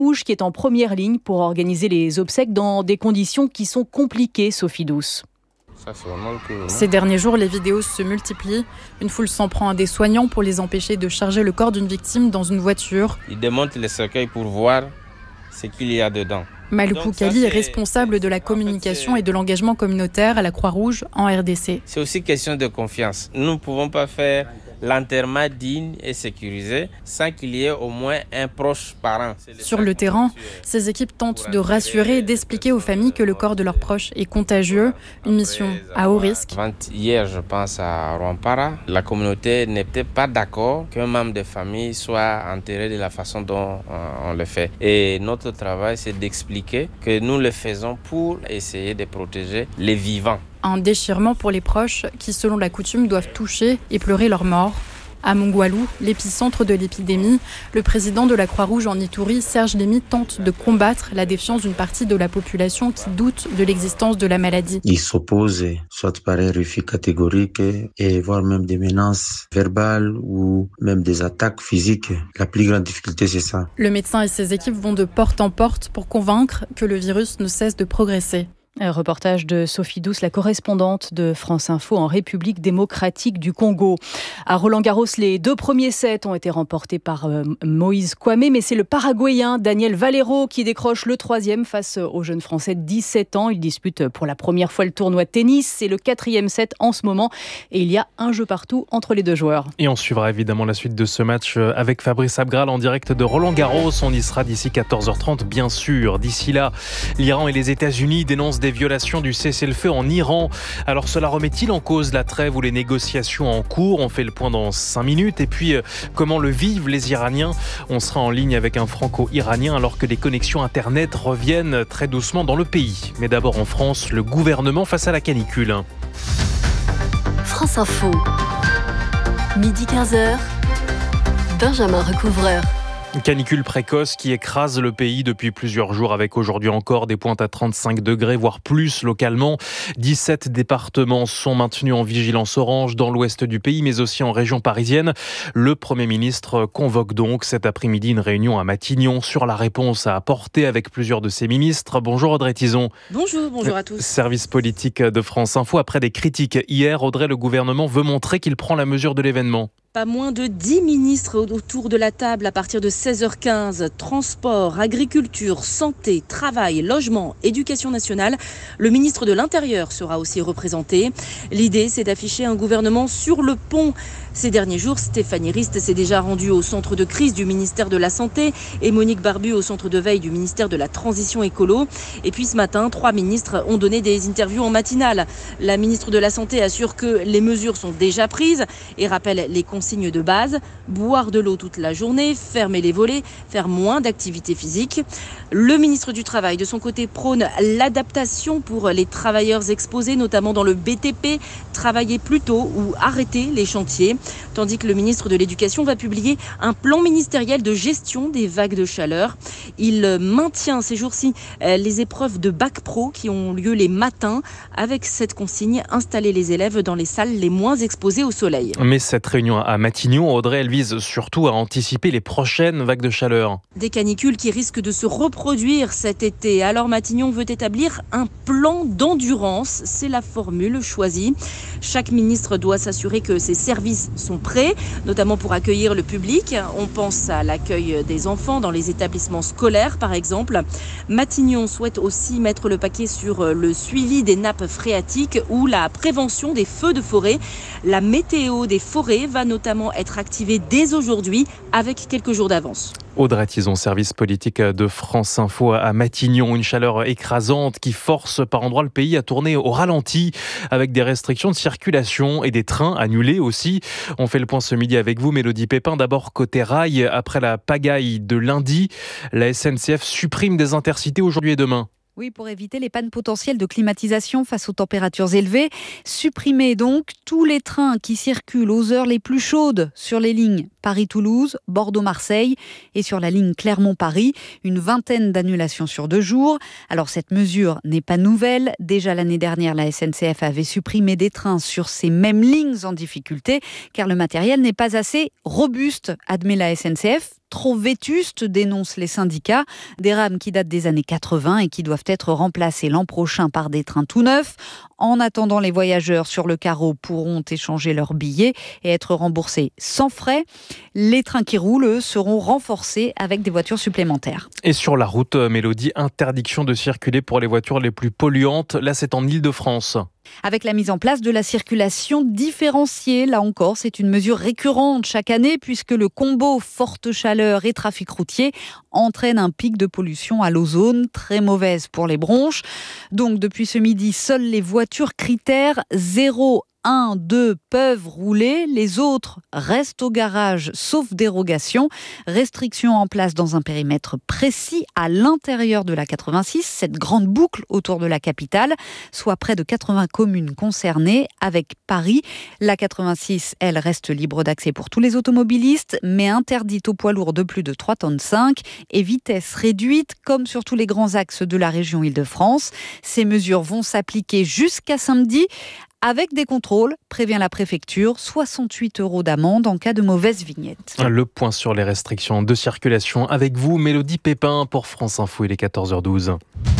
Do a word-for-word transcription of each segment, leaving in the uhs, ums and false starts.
Rouge qui est en première ligne pour organiser les obsèques dans des conditions qui sont compliquées, Sophie Douce. Ça, c'est vraiment que... Ces derniers jours, les vidéos se multiplient. Une foule s'en prend à des soignants pour les empêcher de charger le corps d'une victime dans une voiture. Ils démontent les cercueils pour voir ce qu'il y a dedans. Malou Kali est responsable de la communication en fait, et de l'engagement communautaire à la Croix-Rouge en R D C. C'est aussi question de confiance. Nous ne pouvons pas faire l'enterrement digne et sécurisé sans qu'il y ait au moins un proche parent. Sur le terrain, ces équipes tentent de rassurer et d'expliquer aux familles que le corps de leurs proches est contagieux, une mission à haut risque. Hier, je pense à Rwampara, la communauté n'était pas d'accord qu'un membre de famille soit enterré de la façon dont on le fait. Et notre travail, c'est d'expliquer que nous le faisons pour essayer de protéger les vivants. Un déchirement pour les proches qui, selon la coutume, doivent toucher et pleurer leur mort. À Mongwalou, l'épicentre de l'épidémie, le président de la Croix-Rouge en Ituri, Serge Lémy, tente de combattre la défiance d'une partie de la population qui doute de l'existence de la maladie. Ils s'opposent, soit par un refus catégorique, et voire même des menaces verbales ou même des attaques physiques. La plus grande difficulté, c'est ça. Le médecin et ses équipes vont de porte en porte pour convaincre que le virus ne cesse de progresser. Un reportage de Sophie Douce, la correspondante de France Info en République démocratique du Congo. À Roland-Garros, les deux premiers sets ont été remportés par euh, Moïse Kouamé, mais c'est le Paraguayen Daniel Valero qui décroche le troisième face au jeune Français de dix-sept ans. Il dispute pour la première fois le tournoi de tennis. C'est le quatrième set en ce moment et il y a un jeu partout entre les deux joueurs. Et on suivra évidemment la suite de ce match avec Fabrice Abgral en direct de Roland-Garros. On y sera d'ici quatorze heures trente, bien sûr. D'ici là, l'Iran et les États-Unis dénoncent des violations du cessez-le-feu en Iran. Alors cela remet-il en cause la trêve ou les négociations en cours? On fait le point dans cinq minutes. Et puis, euh, comment le vivent les Iraniens? On sera en ligne avec un franco-iranien alors que les connexions Internet reviennent très doucement dans le pays. Mais d'abord en France, le gouvernement face à la canicule. France Info, midi quinze heures, Benjamin Recouvreur. Une canicule précoce qui écrase le pays depuis plusieurs jours avec aujourd'hui encore des pointes à trente-cinq degrés, voire plus localement. dix-sept départements sont maintenus en vigilance orange dans l'ouest du pays, mais aussi en région parisienne. Le Premier ministre convoque donc cet après-midi une réunion à Matignon sur la réponse à apporter avec plusieurs de ses ministres. Bonjour Audrey Tizon. Bonjour, bonjour à tous. Service politique de France Info. Après des critiques hier, Audrey, le gouvernement veut montrer qu'il prend la mesure de l'événement. Pas moins de dix ministres autour de la table à partir de seize heures quinze. Transport, agriculture, santé, travail, logement, éducation nationale. Le ministre de l'Intérieur sera aussi représenté. L'idée, c'est d'afficher un gouvernement sur le pont. Ces derniers jours, Stéphanie Rist s'est déjà rendue au centre de crise du ministère de la Santé et Monique Barbu au centre de veille du ministère de la Transition écolo. Et puis ce matin, trois ministres ont donné des interviews en matinale. La ministre de la Santé assure que les mesures sont déjà prises et rappelle les consignes de base. Boire de l'eau toute la journée, fermer les volets, faire moins d'activité physique. Le ministre du Travail, de son côté, prône l'adaptation pour les travailleurs exposés, notamment dans le B T P, travailler plus tôt ou arrêter les chantiers. Tandis que le ministre de l'Éducation va publier un plan ministériel de gestion des vagues de chaleur. Il maintient ces jours-ci les épreuves de bac pro qui ont lieu les matins avec cette consigne, installer les élèves dans les salles les moins exposées au soleil. Mais cette réunion à Matignon, Audrey, elle vise surtout à anticiper les prochaines vagues de chaleur. Des canicules qui risquent de se reproduire cet été. Alors Matignon veut établir un plan d'endurance. C'est la formule choisie. Chaque ministre doit s'assurer que ses services sont prêts, notamment pour accueillir le public. On pense à l'accueil des enfants dans les établissements scolaires, par exemple. Matignon souhaite aussi mettre le paquet sur le suivi des nappes phréatiques ou la prévention des feux de forêt. La météo des forêts va notamment être activée dès aujourd'hui avec quelques jours d'avance. Audrey Tizon, service politique de France Info à Matignon. Une chaleur écrasante qui force par endroits le pays à tourner au ralenti avec des restrictions de circulation et des trains annulés aussi. On fait le point ce midi avec vous, Mélodie Pépin. D'abord côté rail, après la pagaille de lundi, la S N C F supprime des intercités aujourd'hui et demain. Oui, pour éviter les pannes potentielles de climatisation face aux températures élevées. Supprimer donc tous les trains qui circulent aux heures les plus chaudes sur les lignes Paris-Toulouse, Bordeaux-Marseille et sur la ligne Clermont-Paris. Une vingtaine d'annulations sur deux jours. Alors cette mesure n'est pas nouvelle. Déjà l'année dernière, la S N C F avait supprimé des trains sur ces mêmes lignes en difficulté car le matériel n'est pas assez robuste, admet la S N C F. trop vétustes, dénoncent les syndicats. Des rames qui datent des années quatre-vingts et qui doivent être remplacées l'an prochain par des trains tout neufs. En attendant, les voyageurs sur le carreau pourront échanger leurs billets et être remboursés sans frais. Les trains qui roulent, eux, seront renforcés avec des voitures supplémentaires. Et sur la route, Mélodie, interdiction de circuler pour les voitures les plus polluantes. Là, c'est en Île-de-France. Avec la mise en place de la circulation différenciée, là encore, c'est une mesure récurrente chaque année puisque le combo forte chaleur et trafic routier entraîne un pic de pollution à l'ozone, très mauvaise pour les bronches. Donc depuis ce midi, seules les voitures critères zéro, un, deux peuvent rouler, les autres restent au garage sauf dérogation. Restrictions en place dans un périmètre précis à l'intérieur de la quatre-vingt-six, cette grande boucle autour de la capitale, soit près de quatre-vingts communes concernées avec Paris. La quatre-vingt-six, elle reste libre d'accès pour tous les automobilistes, mais interdite aux poids lourds de plus de trois tonnes cinq et vitesse réduite comme sur tous les grands axes de la région Île-de-France. Ces mesures vont s'appliquer jusqu'à samedi. Avec des contrôles, prévient la préfecture, soixante-huit euros d'amende en cas de mauvaise vignette. Le point sur les restrictions de circulation avec vous, Mélodie Pépin pour France Info, il est quatorze heures douze.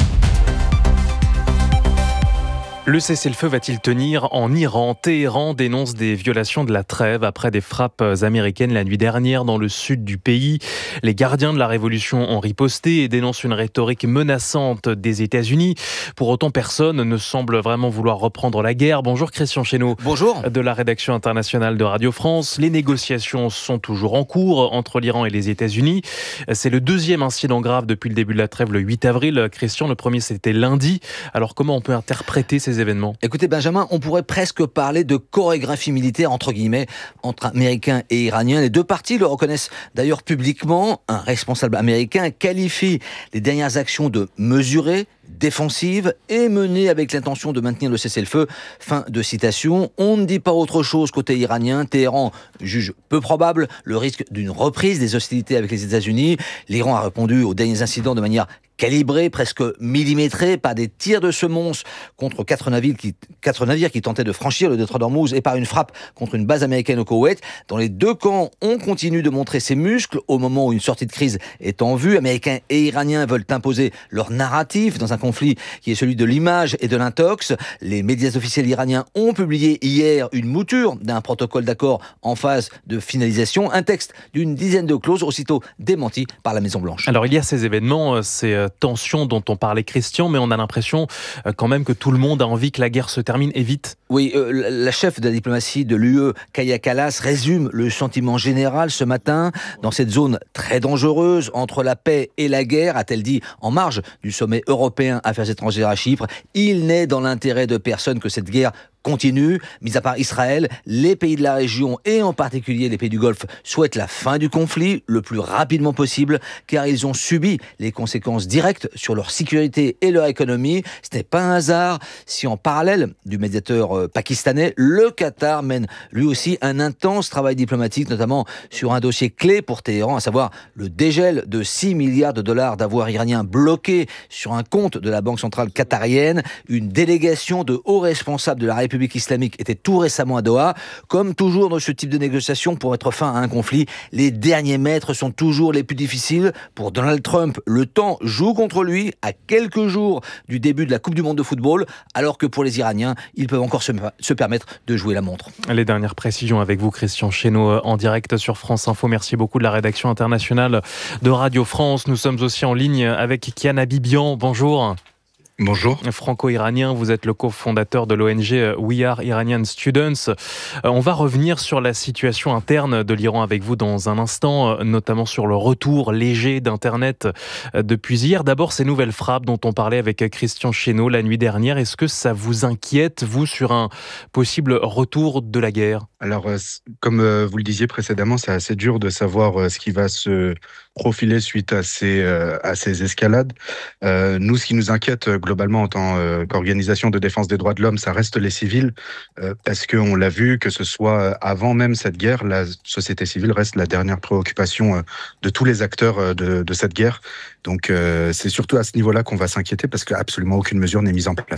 Le cessez-le-feu va-t-il tenir en Iran ? Téhéran dénonce des violations de la trêve après des frappes américaines la nuit dernière dans le sud du pays. Les gardiens de la révolution ont riposté et dénoncent une rhétorique menaçante des États-Unis. Pour autant, personne ne semble vraiment vouloir reprendre la guerre. Bonjour Christian Chesneau. Bonjour. De la rédaction internationale de Radio France. Les négociations sont toujours en cours entre l'Iran et les États-Unis. C'est le deuxième incident grave depuis le début de la trêve le huit avril. Christian, le premier c'était lundi. Alors comment on peut interpréter ces événements ? Écoutez Benjamin, on pourrait presque parler de chorégraphie militaire entre guillemets entre Américains et Iraniens. Les deux parties le reconnaissent d'ailleurs publiquement. Un responsable américain qualifie les dernières actions de mesurées, défensives et menées avec l'intention de maintenir le cessez-le-feu. Fin de citation. On ne dit pas autre chose côté iranien. Téhéran juge peu probable le risque d'une reprise des hostilités avec les États-Unis. L'Iran a répondu aux derniers incidents de manière calibré, presque millimétré, par des tirs de semonce contre quatre navires, qui, quatre navires qui tentaient de franchir le détroit d'Ormuz et par une frappe contre une base américaine au Koweït. Dans les deux camps, on continue de montrer ses muscles au moment où une sortie de crise est en vue. Américains et Iraniens veulent imposer leur narratif dans un conflit qui est celui de l'image et de l'intox. Les médias officiels iraniens ont publié hier une mouture d'un protocole d'accord en phase de finalisation, un texte d'une dizaine de clauses aussitôt démenti par la Maison-Blanche. Alors il y a ces événements, ces tensions dont on parlait Christian, mais on a l'impression quand même que tout le monde a envie que la guerre se termine et vite. Oui, euh, la chef de la diplomatie de l'U E, Kaja Kallas, résume le sentiment général ce matin. Dans cette zone très dangereuse entre la paix et la guerre, a-t-elle dit, en marge du sommet européen Affaires étrangères à Chypre, il n'est dans l'intérêt de personne que cette guerre continue. Mis à part Israël, les pays de la région et en particulier les pays du Golfe souhaitent la fin du conflit le plus rapidement possible car ils ont subi les conséquences directes sur leur sécurité et leur économie. Ce n'est pas un hasard si en parallèle du médiateur pakistanais, le Qatar mène lui aussi un intense travail diplomatique, notamment sur un dossier clé pour Téhéran, à savoir le dégel de six milliards de dollars d'avoirs iraniens bloqués sur un compte de la banque centrale qatarienne. Une délégation de hauts responsables de la République République islamique était tout récemment à Doha. Comme toujours dans ce type de négociation pour mettre fin à un conflit, les derniers mètres sont toujours les plus difficiles. Pour Donald Trump, le temps joue contre lui à quelques jours du début de la Coupe du Monde de football, alors que pour les Iraniens, ils peuvent encore se, se permettre de jouer la montre. Les dernières précisions avec vous, Christian Chesneau, en direct sur France Info. Merci beaucoup de la rédaction internationale de Radio France. Nous sommes aussi en ligne avec Kian Abibian. Bonjour. Bonjour. Franco-iranien, vous êtes le cofondateur de l'O N G We Are Iranian Students. On va revenir sur la situation interne de l'Iran avec vous dans un instant, notamment sur le retour léger d'Internet depuis hier. D'abord, ces nouvelles frappes dont on parlait avec Christian Chesneau la nuit dernière. Est-ce que ça vous inquiète, vous, sur un possible retour de la guerre ? Alors, comme vous le disiez précédemment, c'est assez dur de savoir ce qui va se profiler suite à ces, à ces escalades. Euh, nous, ce qui nous inquiète globalement en tant euh, qu'organisation de défense des droits de l'homme, ça reste les civils, euh, parce qu'on l'a vu, que ce soit avant même cette guerre, la société civile reste la dernière préoccupation euh, de tous les acteurs euh, de, de cette guerre. Donc, euh, c'est surtout à ce niveau-là qu'on va s'inquiéter, parce qu'absolument aucune mesure n'est mise en place.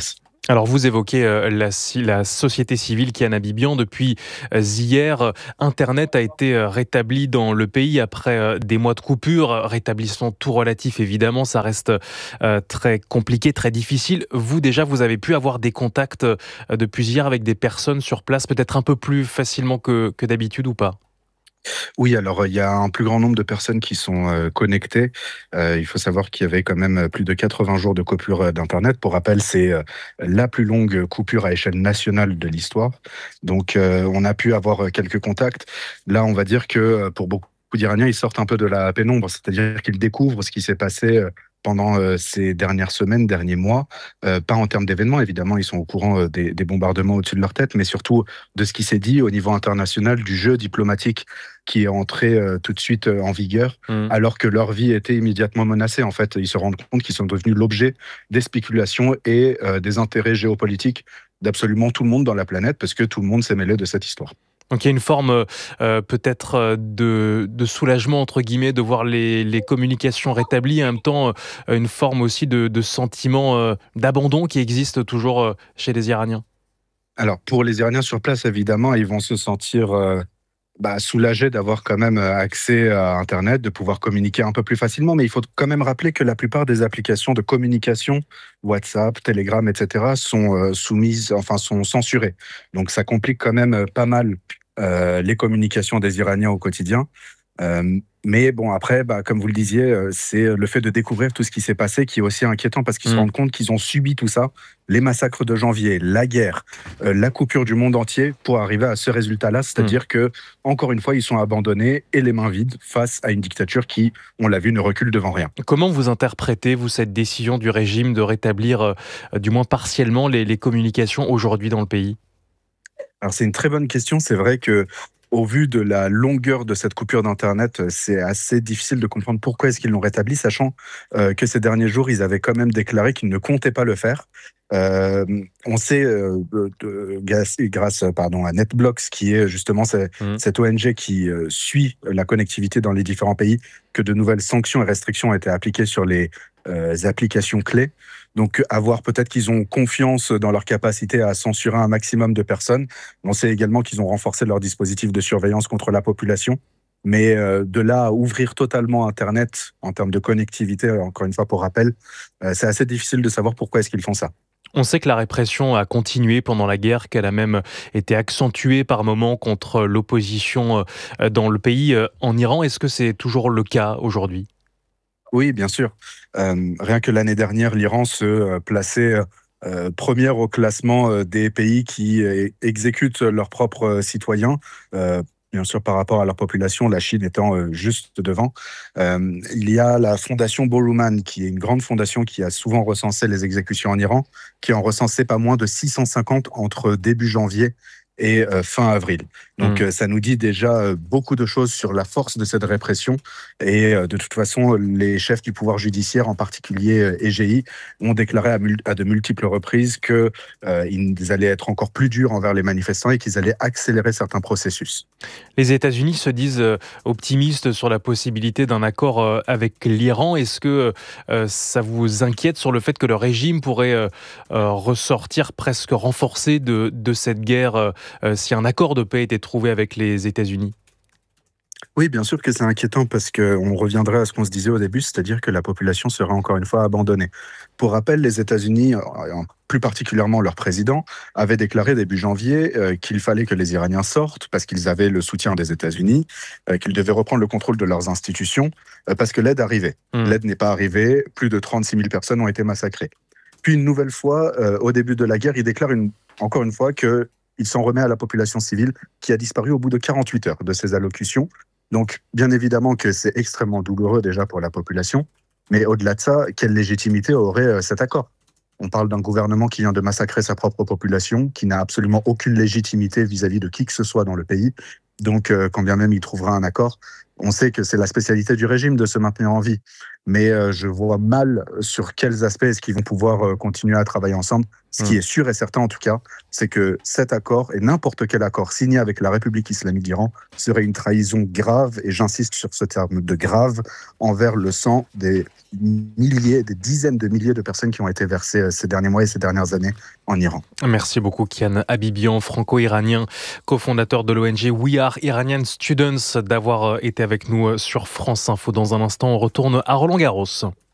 Alors vous évoquez euh, la, la société civile Kiana Bibian. Depuis euh, hier, Internet a été euh, rétabli dans le pays après euh, des mois de coupure. Rétablissement tout relatif, évidemment, ça reste euh, très compliqué, très difficile. Vous déjà, vous avez pu avoir des contacts euh, depuis hier avec des personnes sur place, peut-être un peu plus facilement que, que d'habitude ou pas ? Oui, alors il y a un plus grand nombre de personnes qui sont euh, connectées. Euh, il faut savoir qu'il y avait quand même plus de quatre-vingts jours de coupure euh, d'Internet. Pour rappel, c'est euh, la plus longue coupure à échelle nationale de l'histoire. Donc euh, on a pu avoir quelques contacts. Là, on va dire que euh, pour beaucoup d'Iraniens, ils sortent un peu de la pénombre, c'est-à-dire qu'ils découvrent ce qui s'est passé euh, pendant euh, ces dernières semaines, derniers mois, euh, pas en termes d'événements, évidemment, ils sont au courant euh, des, des bombardements au-dessus de leur tête, mais surtout de ce qui s'est dit au niveau international, du jeu diplomatique qui est entré euh, tout de suite euh, en vigueur, mmh. alors que leur vie était immédiatement menacée. En fait, ils se rendent compte qu'ils sont devenus l'objet des spéculations et euh, des intérêts géopolitiques d'absolument tout le monde dans la planète, parce que tout le monde s'est mêlé de cette histoire. Donc il y a une forme euh, peut-être de, de soulagement, entre guillemets, de voir les, les communications rétablies, et en même temps euh, une forme aussi de, de sentiment euh, d'abandon qui existe toujours euh, chez les Iraniens. Alors pour les Iraniens sur place, évidemment, ils vont se sentir euh, bah, soulagés d'avoir quand même accès à Internet, de pouvoir communiquer un peu plus facilement, mais il faut quand même rappeler que la plupart des applications de communication, WhatsApp, Telegram, et cetera, sont euh, soumises, enfin sont censurées. Donc ça complique quand même pas mal Euh, les communications des Iraniens au quotidien. Euh, mais bon, après, bah, comme vous le disiez, euh, c'est le fait de découvrir tout ce qui s'est passé qui est aussi inquiétant, parce qu'ils mmh. se rendent compte qu'ils ont subi tout ça, les massacres de janvier, la guerre, euh, la coupure du monde entier pour arriver à ce résultat-là, c'est-à-dire mmh. que, encore une fois, ils sont abandonnés et les mains vides face à une dictature qui, on l'a vu, ne recule devant rien. Comment vous interprétez, vous, cette décision du régime de rétablir, euh, du moins partiellement, les, les communications aujourd'hui dans le pays ? Alors c'est une très bonne question. C'est vrai que au vu de la longueur de cette coupure d'Internet, c'est assez difficile de comprendre pourquoi est-ce qu'ils l'ont rétabli, sachant euh, que ces derniers jours, ils avaient quand même déclaré qu'ils ne comptaient pas le faire. Euh, on sait, euh, de, grâce, grâce pardon, à NetBlocks, qui est justement cette, mmh. cette O N G qui euh, suit la connectivité dans les différents pays, que de nouvelles sanctions et restrictions ont été appliquées sur les euh, applications clés. Donc, à voir, peut-être qu'ils ont confiance dans leur capacité à censurer un maximum de personnes. On sait également qu'ils ont renforcé leur dispositif de surveillance contre la population. Mais euh, de là à ouvrir totalement Internet en termes de connectivité, encore une fois pour rappel, euh, c'est assez difficile de savoir pourquoi est-ce qu'ils font ça. On sait que la répression a continué pendant la guerre, qu'elle a même été accentuée par moments contre l'opposition dans le pays. En Iran, est-ce que c'est toujours le cas aujourd'hui ? Oui, bien sûr. Euh, rien que l'année dernière, l'Iran se euh, plaçait euh, première au classement euh, des pays qui euh, exécutent leurs propres citoyens. Euh, bien sûr, par rapport à leur population, la Chine étant euh, juste devant. Euh, il y a la fondation Borumhan, qui est une grande fondation qui a souvent recensé les exécutions en Iran, qui en recensait pas moins de six cent cinquante entre début janvier et euh, fin avril. Donc mmh. euh, ça nous dit déjà euh, beaucoup de choses sur la force de cette répression, et euh, de toute façon les chefs du pouvoir judiciaire, en particulier euh, E G I, ont déclaré à, mul- à de multiples reprises qu'ils euh, allaient être encore plus durs envers les manifestants et qu'ils allaient accélérer certains processus. Les États-Unis se disent euh, optimistes sur la possibilité d'un accord euh, avec l'Iran. Est-ce que euh, ça vous inquiète sur le fait que le régime pourrait euh, euh, ressortir presque renforcé de, de cette guerre euh, Euh, si un accord de paix était trouvé avec les États-Unis ? Oui, bien sûr que c'est inquiétant, parce qu'on reviendrait à ce qu'on se disait au début, c'est-à-dire que la population serait encore une fois abandonnée. Pour rappel, les États-Unis, plus particulièrement leur président, avait déclaré début janvier euh, qu'il fallait que les Iraniens sortent parce qu'ils avaient le soutien des États-Unis, euh, qu'ils devaient reprendre le contrôle de leurs institutions euh, parce que l'aide arrivait. Mmh. L'aide n'est pas arrivée, plus de trente-six mille personnes ont été massacrées. Puis une nouvelle fois, euh, au début de la guerre, il déclare une, encore une fois que il s'en remet à la population civile qui a disparu au bout de quarante-huit heures de ces allocutions. Donc, bien évidemment que c'est extrêmement douloureux déjà pour la population, mais au-delà de ça, quelle légitimité aurait cet accord ? On parle d'un gouvernement qui vient de massacrer sa propre population, qui n'a absolument aucune légitimité vis-à-vis de qui que ce soit dans le pays. Donc, euh, quand bien même il trouvera un accord, On sait que c'est la spécialité du régime de se maintenir en vie. Mais euh, je vois mal sur quels aspects est-ce qu'ils vont pouvoir euh, continuer à travailler ensemble. Ce mmh. qui est sûr et certain, en tout cas, c'est que cet accord, et n'importe quel accord signé avec la République islamique d'Iran, serait une trahison grave, et j'insiste sur ce terme de grave, envers le sang des milliers, des dizaines de milliers de personnes qui ont été versées ces derniers mois et ces dernières années en Iran. Merci beaucoup, Kian Habibian, franco-iranien, cofondateur de l'O N G We Are Iranian Students, d'avoir été avec nous sur France Info. Dans un instant, on retourne à Roland-Garros.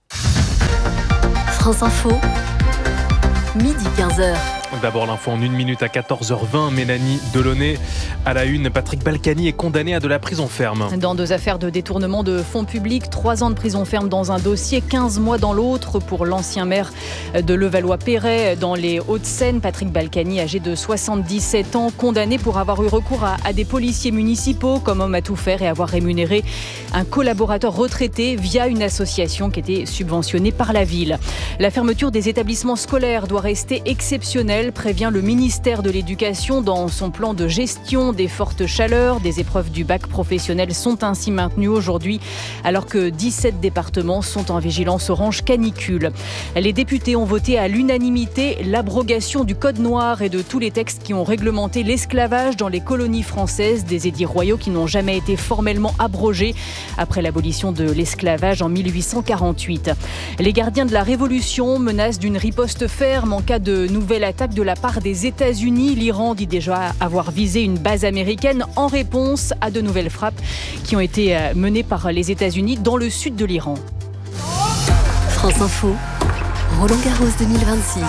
France Info, midi quinze heures. D'abord l'info en une minute à quatorze heures vingt. Mélanie Delaunay à la une. Patrick Balkany est condamné à de la prison ferme. Dans deux affaires de détournement de fonds publics, trois ans de prison ferme dans un dossier, quinze mois dans l'autre pour l'ancien maire de Levallois-Perret dans les Hauts-de-Seine. Patrick Balkany, âgé de soixante-dix-sept ans, condamné pour avoir eu recours à, à des policiers municipaux comme homme à tout faire et avoir rémunéré un collaborateur retraité via une association qui était subventionnée par la ville. La fermeture des établissements scolaires doit rester exceptionnelle, prévient le ministère de l'Éducation dans son plan de gestion des fortes chaleurs. Des épreuves du bac professionnel sont ainsi maintenues aujourd'hui, alors que dix-sept départements sont en vigilance orange canicule. Les députés ont voté à l'unanimité l'abrogation du Code noir et de tous les textes qui ont réglementé l'esclavage dans les colonies françaises, des édits royaux qui n'ont jamais été formellement abrogés après l'abolition de l'esclavage en mille huit cent quarante-huit. Les gardiens de la Révolution menacent d'une riposte ferme en cas de nouvelle attaque de la part des États-Unis. L'Iran dit déjà avoir visé une base américaine en réponse à de nouvelles frappes qui ont été menées par les États-Unis dans le sud de l'Iran. France Info, Roland-Garros deux mille vingt-six.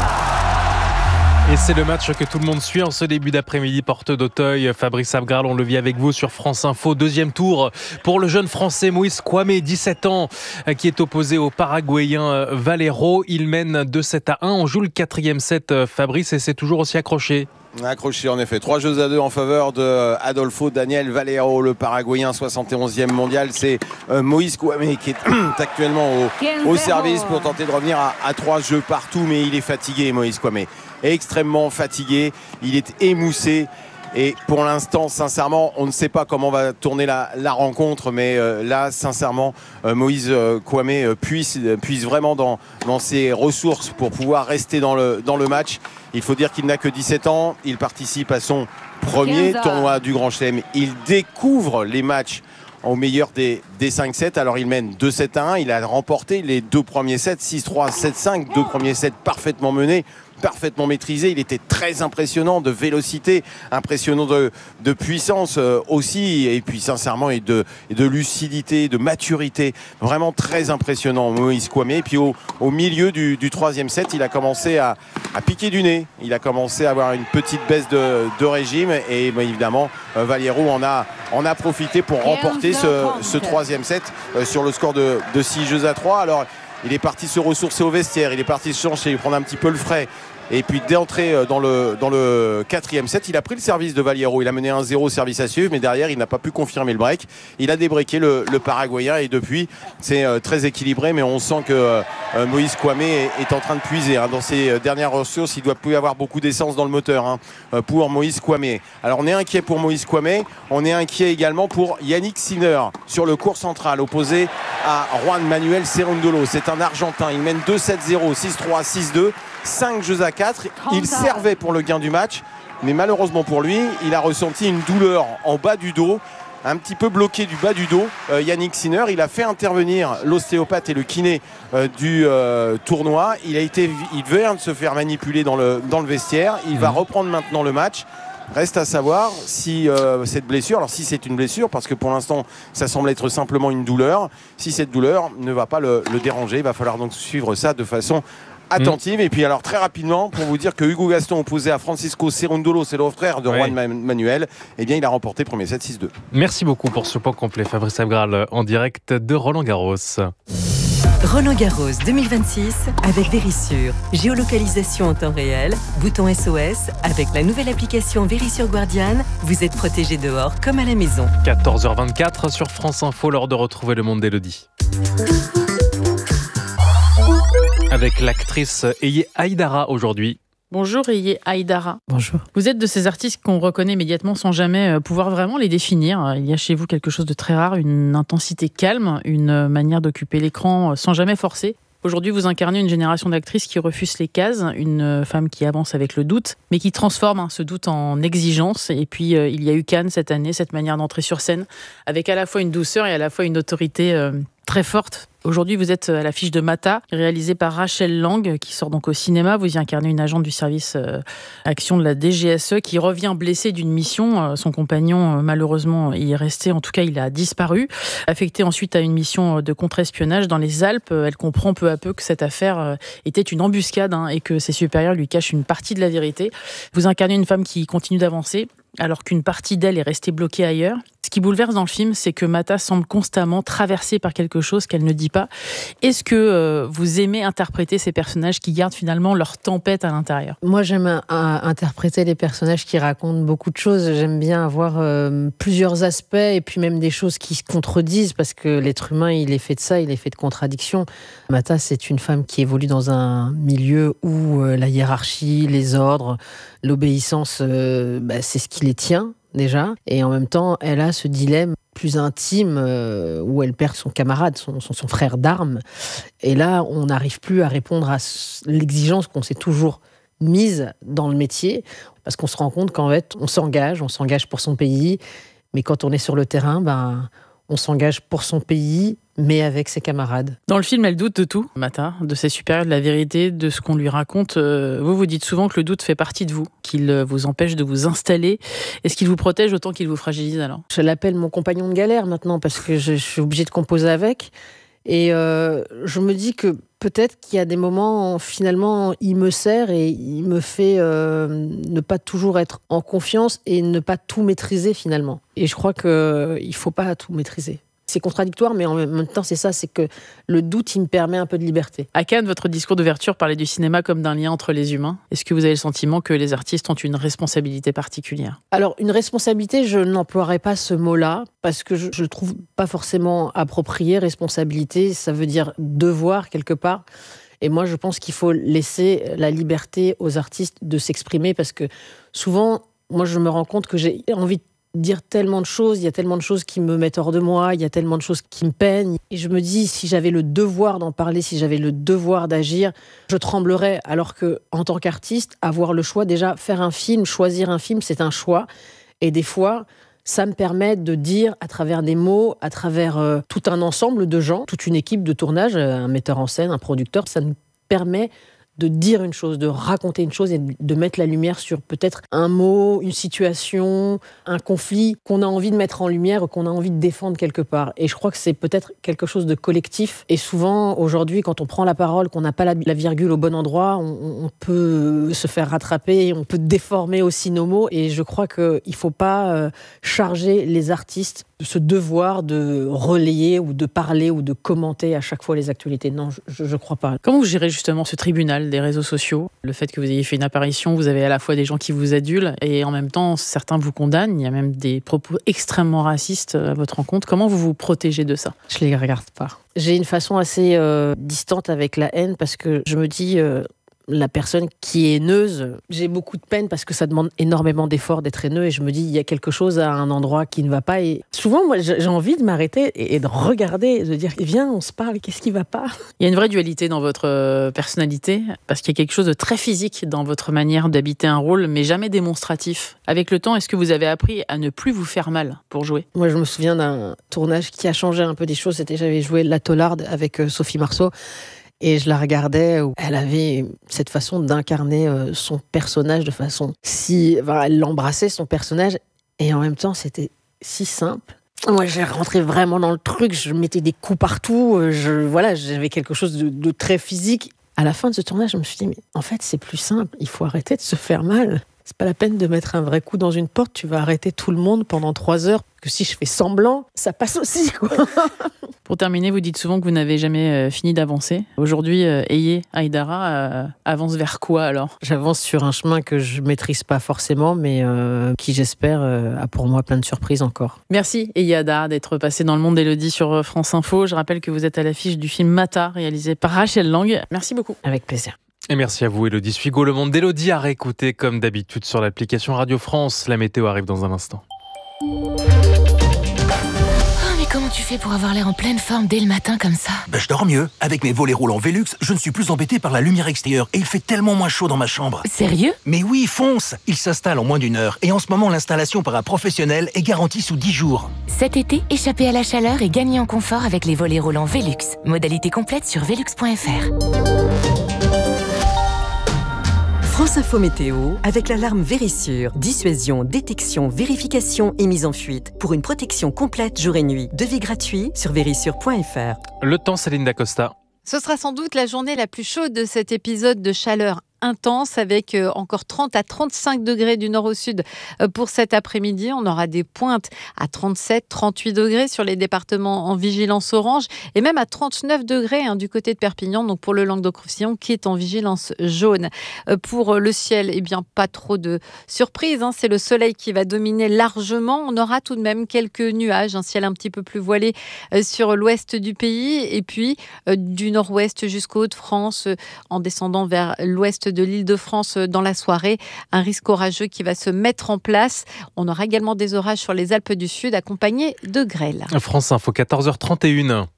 Et c'est le match que tout le monde suit en ce début d'après-midi, porte d'Auteuil. Fabrice Abgral, on le vit avec vous sur France Info. Deuxième tour pour le jeune Français Moïse Kouamé, dix-sept ans, qui est opposé au Paraguayen Valero. Il mène deux sept à un. On joue le quatrième set, Fabrice, et c'est toujours aussi accroché. Accroché en effet, trois jeux à deux en faveur de Adolfo Daniel Valero, le Paraguayen, soixante et onzième mondial. C'est euh, Moïse Kouamé qui est actuellement au, au service pour tenter de revenir à, à trois jeux partout, mais il est fatigué, Moïse Kouamé, extrêmement fatigué, il est émoussé. Et pour l'instant, sincèrement, on ne sait pas comment va tourner la, la rencontre, mais euh, là, sincèrement, euh, Moïse euh, Kouamé euh, puise, puise vraiment dans, dans ses ressources pour pouvoir rester dans le, dans le match. Il faut dire qu'il n'a que dix-sept ans, il participe à son premier tournoi du Grand Chelem. Il découvre les matchs au meilleur des, des cinq sets. Alors il mène deux sept à un, il a remporté les deux premiers sets, six trois, sept cinq, deux premiers sets parfaitement menés, parfaitement maîtrisé. Il était très impressionnant de vélocité, impressionnant de, de puissance euh, aussi, et puis sincèrement et de, et de lucidité, de maturité, vraiment très impressionnant Moïse Kouamé. Et puis au, au milieu du, du troisième set, il a commencé à, à piquer du nez, il a commencé à avoir une petite baisse de, de régime, et bah, évidemment euh, Valero en a, en a profité pour remporter ce, ce troisième set euh, sur le score de, de six jeux à trois. Alors il est parti se ressourcer au vestiaire, il est parti se changer, prendre un petit peu le frais. Et puis d'entrer dans le, dans le quatrième set, il a pris le service de Valero. Il a mené un zéro service à suivre, mais derrière, il n'a pas pu confirmer le break. Il a débreaké le, le Paraguayen, et depuis, c'est euh, très équilibré, mais on sent que euh, Moïse Kouamé est, est en train de puiser hein, dans ses dernières ressources. Il doit plus avoir beaucoup d'essence dans le moteur hein, pour Moïse Kouamé. Alors on est inquiet pour Moïse Kouamé, on est inquiet également pour Yannick Sinner sur le court central, opposé à Juan Manuel Cerundolo. C'est un Argentin, il mène deux sept zéro, six trois, six deux. cinq jeux à quatre, il servait pour le gain du match, mais malheureusement pour lui, il a ressenti une douleur en bas du dos, un petit peu bloqué du bas du dos. Euh, Yannick Sinner, il a fait intervenir l'ostéopathe et le kiné euh, du euh, tournoi. Il a été, il vient de se faire manipuler dans le, dans le vestiaire. Il mmh. va reprendre maintenant le match. Reste à savoir si euh, cette blessure, alors si c'est une blessure, parce que pour l'instant ça semble être simplement une douleur, si cette douleur ne va pas le, le déranger, il va falloir donc suivre ça de façon attentive. Mmh. Et puis alors très rapidement, pour vous dire que Hugo Gaston, opposé à Francisco Cerundolo, c'est le frère de Juan ouais. Manuel, eh bien il a remporté premier set six deux. Merci beaucoup pour ce point complet, Fabrice Abgral, en direct de Roland-Garros. Roland-Garros deux mille vingt-six avec Verisure. Géolocalisation en temps réel, bouton S O S. Avec la nouvelle application Verisure Guardian, vous êtes protégé dehors comme à la maison. quatorze heures vingt-quatre sur France Info, l'heure de retrouver le monde d'Élodie. Avec l'actrice Eye Haïdara aujourd'hui. Bonjour Eye Aïdara. Bonjour. Vous êtes de ces artistes qu'on reconnaît immédiatement sans jamais pouvoir vraiment les définir. Il y a chez vous quelque chose de très rare, une intensité calme, une manière d'occuper l'écran sans jamais forcer. Aujourd'hui, vous incarnez une génération d'actrices qui refusent les cases, une femme qui avance avec le doute, mais qui transforme hein, ce doute en exigence. Et puis, euh, il y a eu Cannes cette année, cette manière d'entrer sur scène, avec à la fois une douceur et à la fois une autorité euh, très forte. Aujourd'hui, vous êtes à l'affiche de Mata, réalisée par Rachel Lang, qui sort donc au cinéma. Vous y incarnez une agente du service euh, action de la D G S E qui revient blessée d'une mission. Euh, son compagnon, euh, malheureusement, y est resté. En tout cas, il a disparu. Affectée ensuite à une mission de contre-espionnage dans les Alpes, euh, elle comprend peu à peu que cette affaire euh, était une embuscade hein, et que ses supérieurs lui cachent une partie de la vérité. Vous incarnez une femme qui continue d'avancer, alors qu'une partie d'elle est restée bloquée ailleurs. Ce qui bouleverse dans le film, c'est que Mata semble constamment traversée par quelque chose qu'elle ne dit pas. Est-ce que euh, vous aimez interpréter ces personnages qui gardent finalement leur tempête à l'intérieur ? Moi, j'aime euh, interpréter les personnages qui racontent beaucoup de choses. J'aime bien avoir euh, plusieurs aspects et puis même des choses qui se contredisent parce que l'être humain, il est fait de ça, il est fait de contradictions. Mata, c'est une femme qui évolue dans un milieu où euh, la hiérarchie, les ordres, l'obéissance, euh, bah, c'est ce qui les tient. Déjà, et en même temps, elle a ce dilemme plus intime euh, où elle perd son camarade, son, son, son frère d'armes. Et là, on n'arrive plus à répondre à l'exigence qu'on s'est toujours mise dans le métier, parce qu'on se rend compte qu'en fait, on s'engage, on s'engage pour son pays, mais quand on est sur le terrain, ben, on s'engage pour son pays, mais avec ses camarades. Dans le film, elle doute de tout, Mata, de ses supérieurs, de la vérité, de ce qu'on lui raconte. Vous, vous dites souvent que le doute fait partie de vous, qu'il vous empêche de vous installer. Est-ce qu'il vous protège autant qu'il vous fragilise alors ? Je l'appelle mon compagnon de galère maintenant, parce que je, je suis obligée de composer avec. Et euh, je me dis que peut-être qu'il y a des moments, où, finalement, il me sert et il me fait euh, ne pas toujours être en confiance et ne pas tout maîtriser finalement. Et je crois qu'il ne faut pas tout maîtriser. C'est contradictoire, mais en même temps, c'est ça, c'est que le doute, il me permet un peu de liberté. À Cannes, votre discours d'ouverture parlait du cinéma comme d'un lien entre les humains. Est-ce que vous avez le sentiment que les artistes ont une responsabilité particulière ? Alors, une responsabilité, je n'emploierais pas ce mot-là, parce que je ne le trouve pas forcément approprié. Responsabilité, ça veut dire devoir, quelque part. Et moi, je pense qu'il faut laisser la liberté aux artistes de s'exprimer, parce que souvent, moi, je me rends compte que j'ai envie de dire tellement de choses, il y a tellement de choses qui me mettent hors de moi, il y a tellement de choses qui me peignent. Et je me dis, si j'avais le devoir d'en parler, si j'avais le devoir d'agir, je tremblerais. Alors que, en tant qu'artiste, avoir le choix, déjà, faire un film, choisir un film, c'est un choix. Et des fois, ça me permet de dire, à travers des mots, à travers euh, tout un ensemble de gens, toute une équipe de tournage, un metteur en scène, un producteur, ça nous permet de dire une chose, de raconter une chose et de mettre la lumière sur peut-être un mot, une situation, un conflit qu'on a envie de mettre en lumière ou qu'on a envie de défendre quelque part. Et je crois que c'est peut-être quelque chose de collectif. Et souvent, aujourd'hui, quand on prend la parole, qu'on n'a pas la, la virgule au bon endroit, on, on peut se faire rattraper, on peut déformer aussi nos mots. Et je crois qu'il ne faut pas euh, charger les artistes de ce devoir de relayer ou de parler ou de commenter à chaque fois les actualités. Non, je ne crois pas. Comment vous gérez justement ce tribunal des réseaux sociaux ? Le fait que vous ayez fait une apparition, vous avez à la fois des gens qui vous adulent et en même temps, certains vous condamnent. Il y a même des propos extrêmement racistes à votre encontre. Comment vous vous protégez de ça ? Je ne les regarde pas. J'ai une façon assez euh, distante avec la haine parce que je me dis... Euh, la personne qui est haineuse, j'ai beaucoup de peine parce que ça demande énormément d'efforts d'être haineux et je me dis il y a quelque chose à un endroit qui ne va pas et souvent moi j'ai envie de m'arrêter et de regarder, de dire viens on se parle, qu'est-ce qui va pas ? Il y a une vraie dualité dans votre personnalité parce qu'il y a quelque chose de très physique dans votre manière d'habiter un rôle mais jamais démonstratif. Avec le temps, est-ce que vous avez appris à ne plus vous faire mal pour jouer ? Moi je me souviens d'un tournage qui a changé un peu des choses, c'était j'avais joué La Taularde avec Sophie Marceau. Et je la regardais, où elle avait cette façon d'incarner son personnage de façon si... Enfin, elle l'embrassait, son personnage, et en même temps, c'était si simple. Moi, j'ai rentré vraiment dans le truc, je mettais des coups partout, je, voilà, j'avais quelque chose de, de très physique. À la fin de ce tournage, je me suis dit, mais en fait, c'est plus simple, il faut arrêter de se faire mal. C'est pas la peine de mettre un vrai coup dans une porte, tu vas arrêter tout le monde pendant trois heures. Que si je fais semblant, ça passe aussi, quoi. Pour terminer, vous dites souvent que vous n'avez jamais euh, fini d'avancer. Aujourd'hui, euh, Eye Aïdara euh, avance vers quoi alors ? J'avance sur un chemin que je maîtrise pas forcément, mais euh, qui j'espère euh, a pour moi plein de surprises encore. Merci Eye Aïdara d'être passée dans le monde d'Élodie sur France Info. Je rappelle que vous êtes à l'affiche du film Mata, réalisé par Rachel Lang. Merci beaucoup. Avec plaisir. Et merci à vous, Élodie Suigo. Le monde d'Élodie à réécouter comme d'habitude sur l'application Radio France. La météo arrive dans un instant. Comment tu fais pour avoir l'air en pleine forme dès le matin comme ça? Ben, je dors mieux. Avec mes volets roulants Velux, je ne suis plus embêté par la lumière extérieure et il fait tellement moins chaud dans ma chambre. Sérieux? Mais oui, fonce! Il s'installe en moins d'une heure et en ce moment, l'installation par un professionnel est garantie sous dix jours. Cet été, échappez à la chaleur et gagnez en confort avec les volets roulants Velux. Modalité complète sur velux point f r. France Info Météo, avec l'alarme Vérissure. Dissuasion, détection, vérification et mise en fuite. Pour une protection complète jour et nuit. Devis gratuit sur vérissure point f r. Le temps, Céline Dacosta. Ce sera sans doute la journée la plus chaude de cet épisode de chaleur intense, avec encore trente à trente-cinq degrés du nord au sud pour cet après-midi. On aura des pointes à trente-sept, trente-huit degrés sur les départements en vigilance orange et même à trente-neuf degrés hein, du côté de Perpignan, donc pour le Languedoc-Roussillon qui est en vigilance jaune. Pour le ciel, eh bien pas trop de surprises, hein, c'est le soleil qui va dominer largement. On aura tout de même quelques nuages, un ciel un petit peu plus voilé sur l'ouest du pays et puis du nord-ouest jusqu'aux Hauts-de-France en descendant vers l'ouest de l'Île-de-France dans la soirée. Un risque orageux qui va se mettre en place. On aura également des orages sur les Alpes du Sud accompagnés de grêle. France Info, quatorze heures trente et une.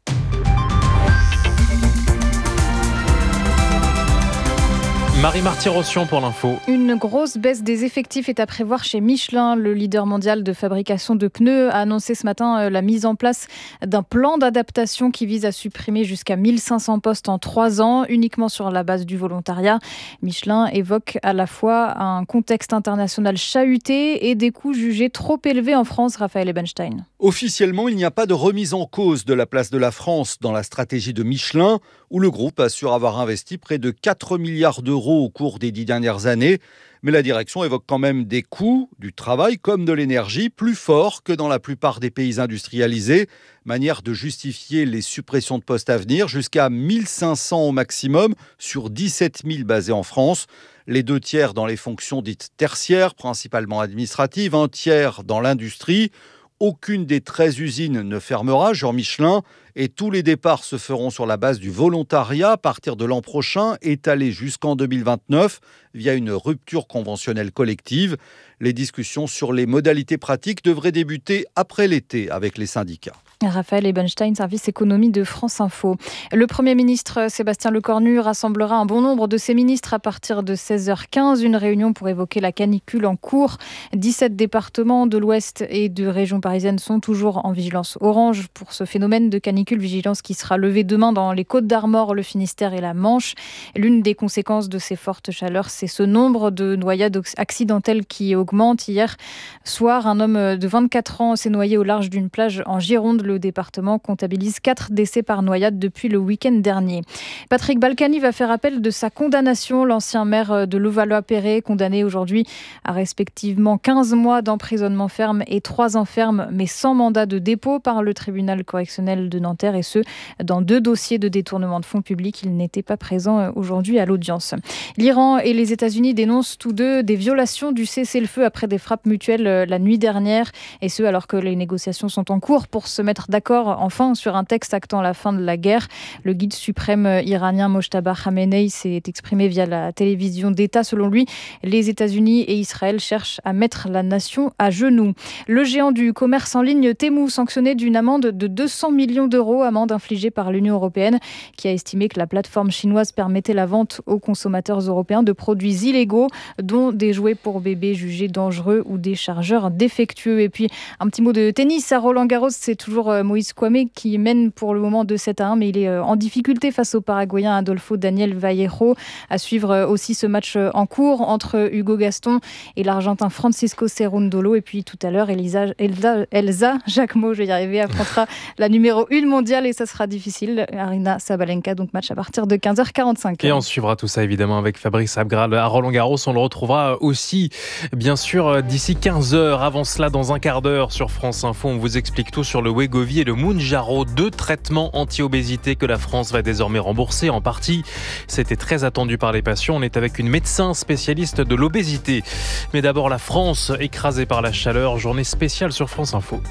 Marie Marty-Rossian pour l'info. Une grosse baisse des effectifs est à prévoir chez Michelin. Le leader mondial de fabrication de pneus a annoncé ce matin la mise en place d'un plan d'adaptation qui vise à supprimer jusqu'à mille cinq cents postes en trois ans, uniquement sur la base du volontariat. Michelin évoque à la fois un contexte international chahuté et des coûts jugés trop élevés en France. Raphaël Ebenstein. Officiellement, il n'y a pas de remise en cause de la place de la France dans la stratégie de Michelin, où le groupe assure avoir investi près de quatre milliards d'euros au cours des dix dernières années. Mais la direction évoque quand même des coûts du travail comme de l'énergie plus forts que dans la plupart des pays industrialisés. Manière de justifier les suppressions de postes à venir, jusqu'à mille cinq cents au maximum sur dix-sept mille basés en France. Les deux tiers dans les fonctions dites tertiaires, principalement administratives, un tiers dans l'industrie. Aucune des treize usines ne fermera, Jean Michelin, et tous les départs se feront sur la base du volontariat à partir de l'an prochain, étalé jusqu'en deux mille vingt-neuf via une rupture conventionnelle collective. Les discussions sur les modalités pratiques devraient débuter après l'été avec les syndicats. Raphaël Ebenstein, service économie de France Info. Le Premier ministre Sébastien Lecornu rassemblera un bon nombre de ses ministres à partir de seize heures quinze. Une réunion pour évoquer la canicule en cours. dix-sept départements de l'Ouest et de région parisienne sont toujours en vigilance orange pour ce phénomène de canicule. Vigilance qui sera levée demain dans les Côtes-d'Armor, le Finistère et la Manche. L'une des conséquences de ces fortes chaleurs, c'est ce nombre de noyades accidentelles qui augmente. Hier soir, un homme de vingt-quatre ans s'est noyé au large d'une plage en Gironde. Le département comptabilise quatre décès par noyade depuis le week-end dernier. Patrick Balkany va faire appel de sa condamnation. L'ancien maire de Levallois-Perret, condamné aujourd'hui à respectivement quinze mois d'emprisonnement ferme et trois ans ferme, mais sans mandat de dépôt par le tribunal correctionnel de Nanterre, et ce, dans deux dossiers de détournement de fonds publics. Il n'était pas présent aujourd'hui à l'audience. L'Iran et les États-Unis dénoncent tous deux des violations du cessez-le-feu après des frappes mutuelles la nuit dernière, et ce, alors que les négociations sont en cours pour se mettre d'accord enfin sur un texte actant la fin de la guerre. Le guide suprême iranien Mojtaba Khamenei s'est exprimé via la télévision d'État. Selon lui, les États-Unis et Israël cherchent à mettre la nation à genoux. Le géant du commerce en ligne Temu, sanctionné d'une amende de deux cents millions d'euros, amende infligée par l'Union européenne, qui a estimé que la plateforme chinoise permettait la vente aux consommateurs européens de produits illégaux, dont des jouets pour bébés jugés dangereux ou des chargeurs défectueux. Et puis, un petit mot de tennis à Roland-Garros, c'est toujours Moïse Kwame qui mène pour le moment deux sept à un, mais il est en difficulté face au Paraguayen Adolfo Daniel Vallejo. À suivre aussi ce match en cours entre Hugo Gaston et l'Argentin Francisco Cerundolo. Et puis tout à l'heure, Elisa, Elsa, Elsa Jacquemot, je vais y arriver, affrontera la numéro une mondiale et ça sera difficile. Aryna Sabalenka, donc match à partir de quinze heures quarante-cinq. Et on suivra tout ça évidemment avec Fabrice Abgral à Roland-Garros. On le retrouvera aussi, bien sûr, d'ici quinze heures. Avant cela, dans un quart d'heure sur France Info, on vous explique tout sur le Wegovy et le Mounjaro, deux traitements anti-obésité que la France va désormais rembourser en partie. C'était très attendu par les patients. On est avec une médecin spécialiste de l'obésité. Mais d'abord, la France écrasée par la chaleur. Journée spéciale sur France Info.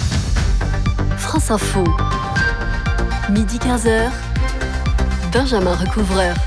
France Info. Midi quinze heures. Benjamin Recouvreur.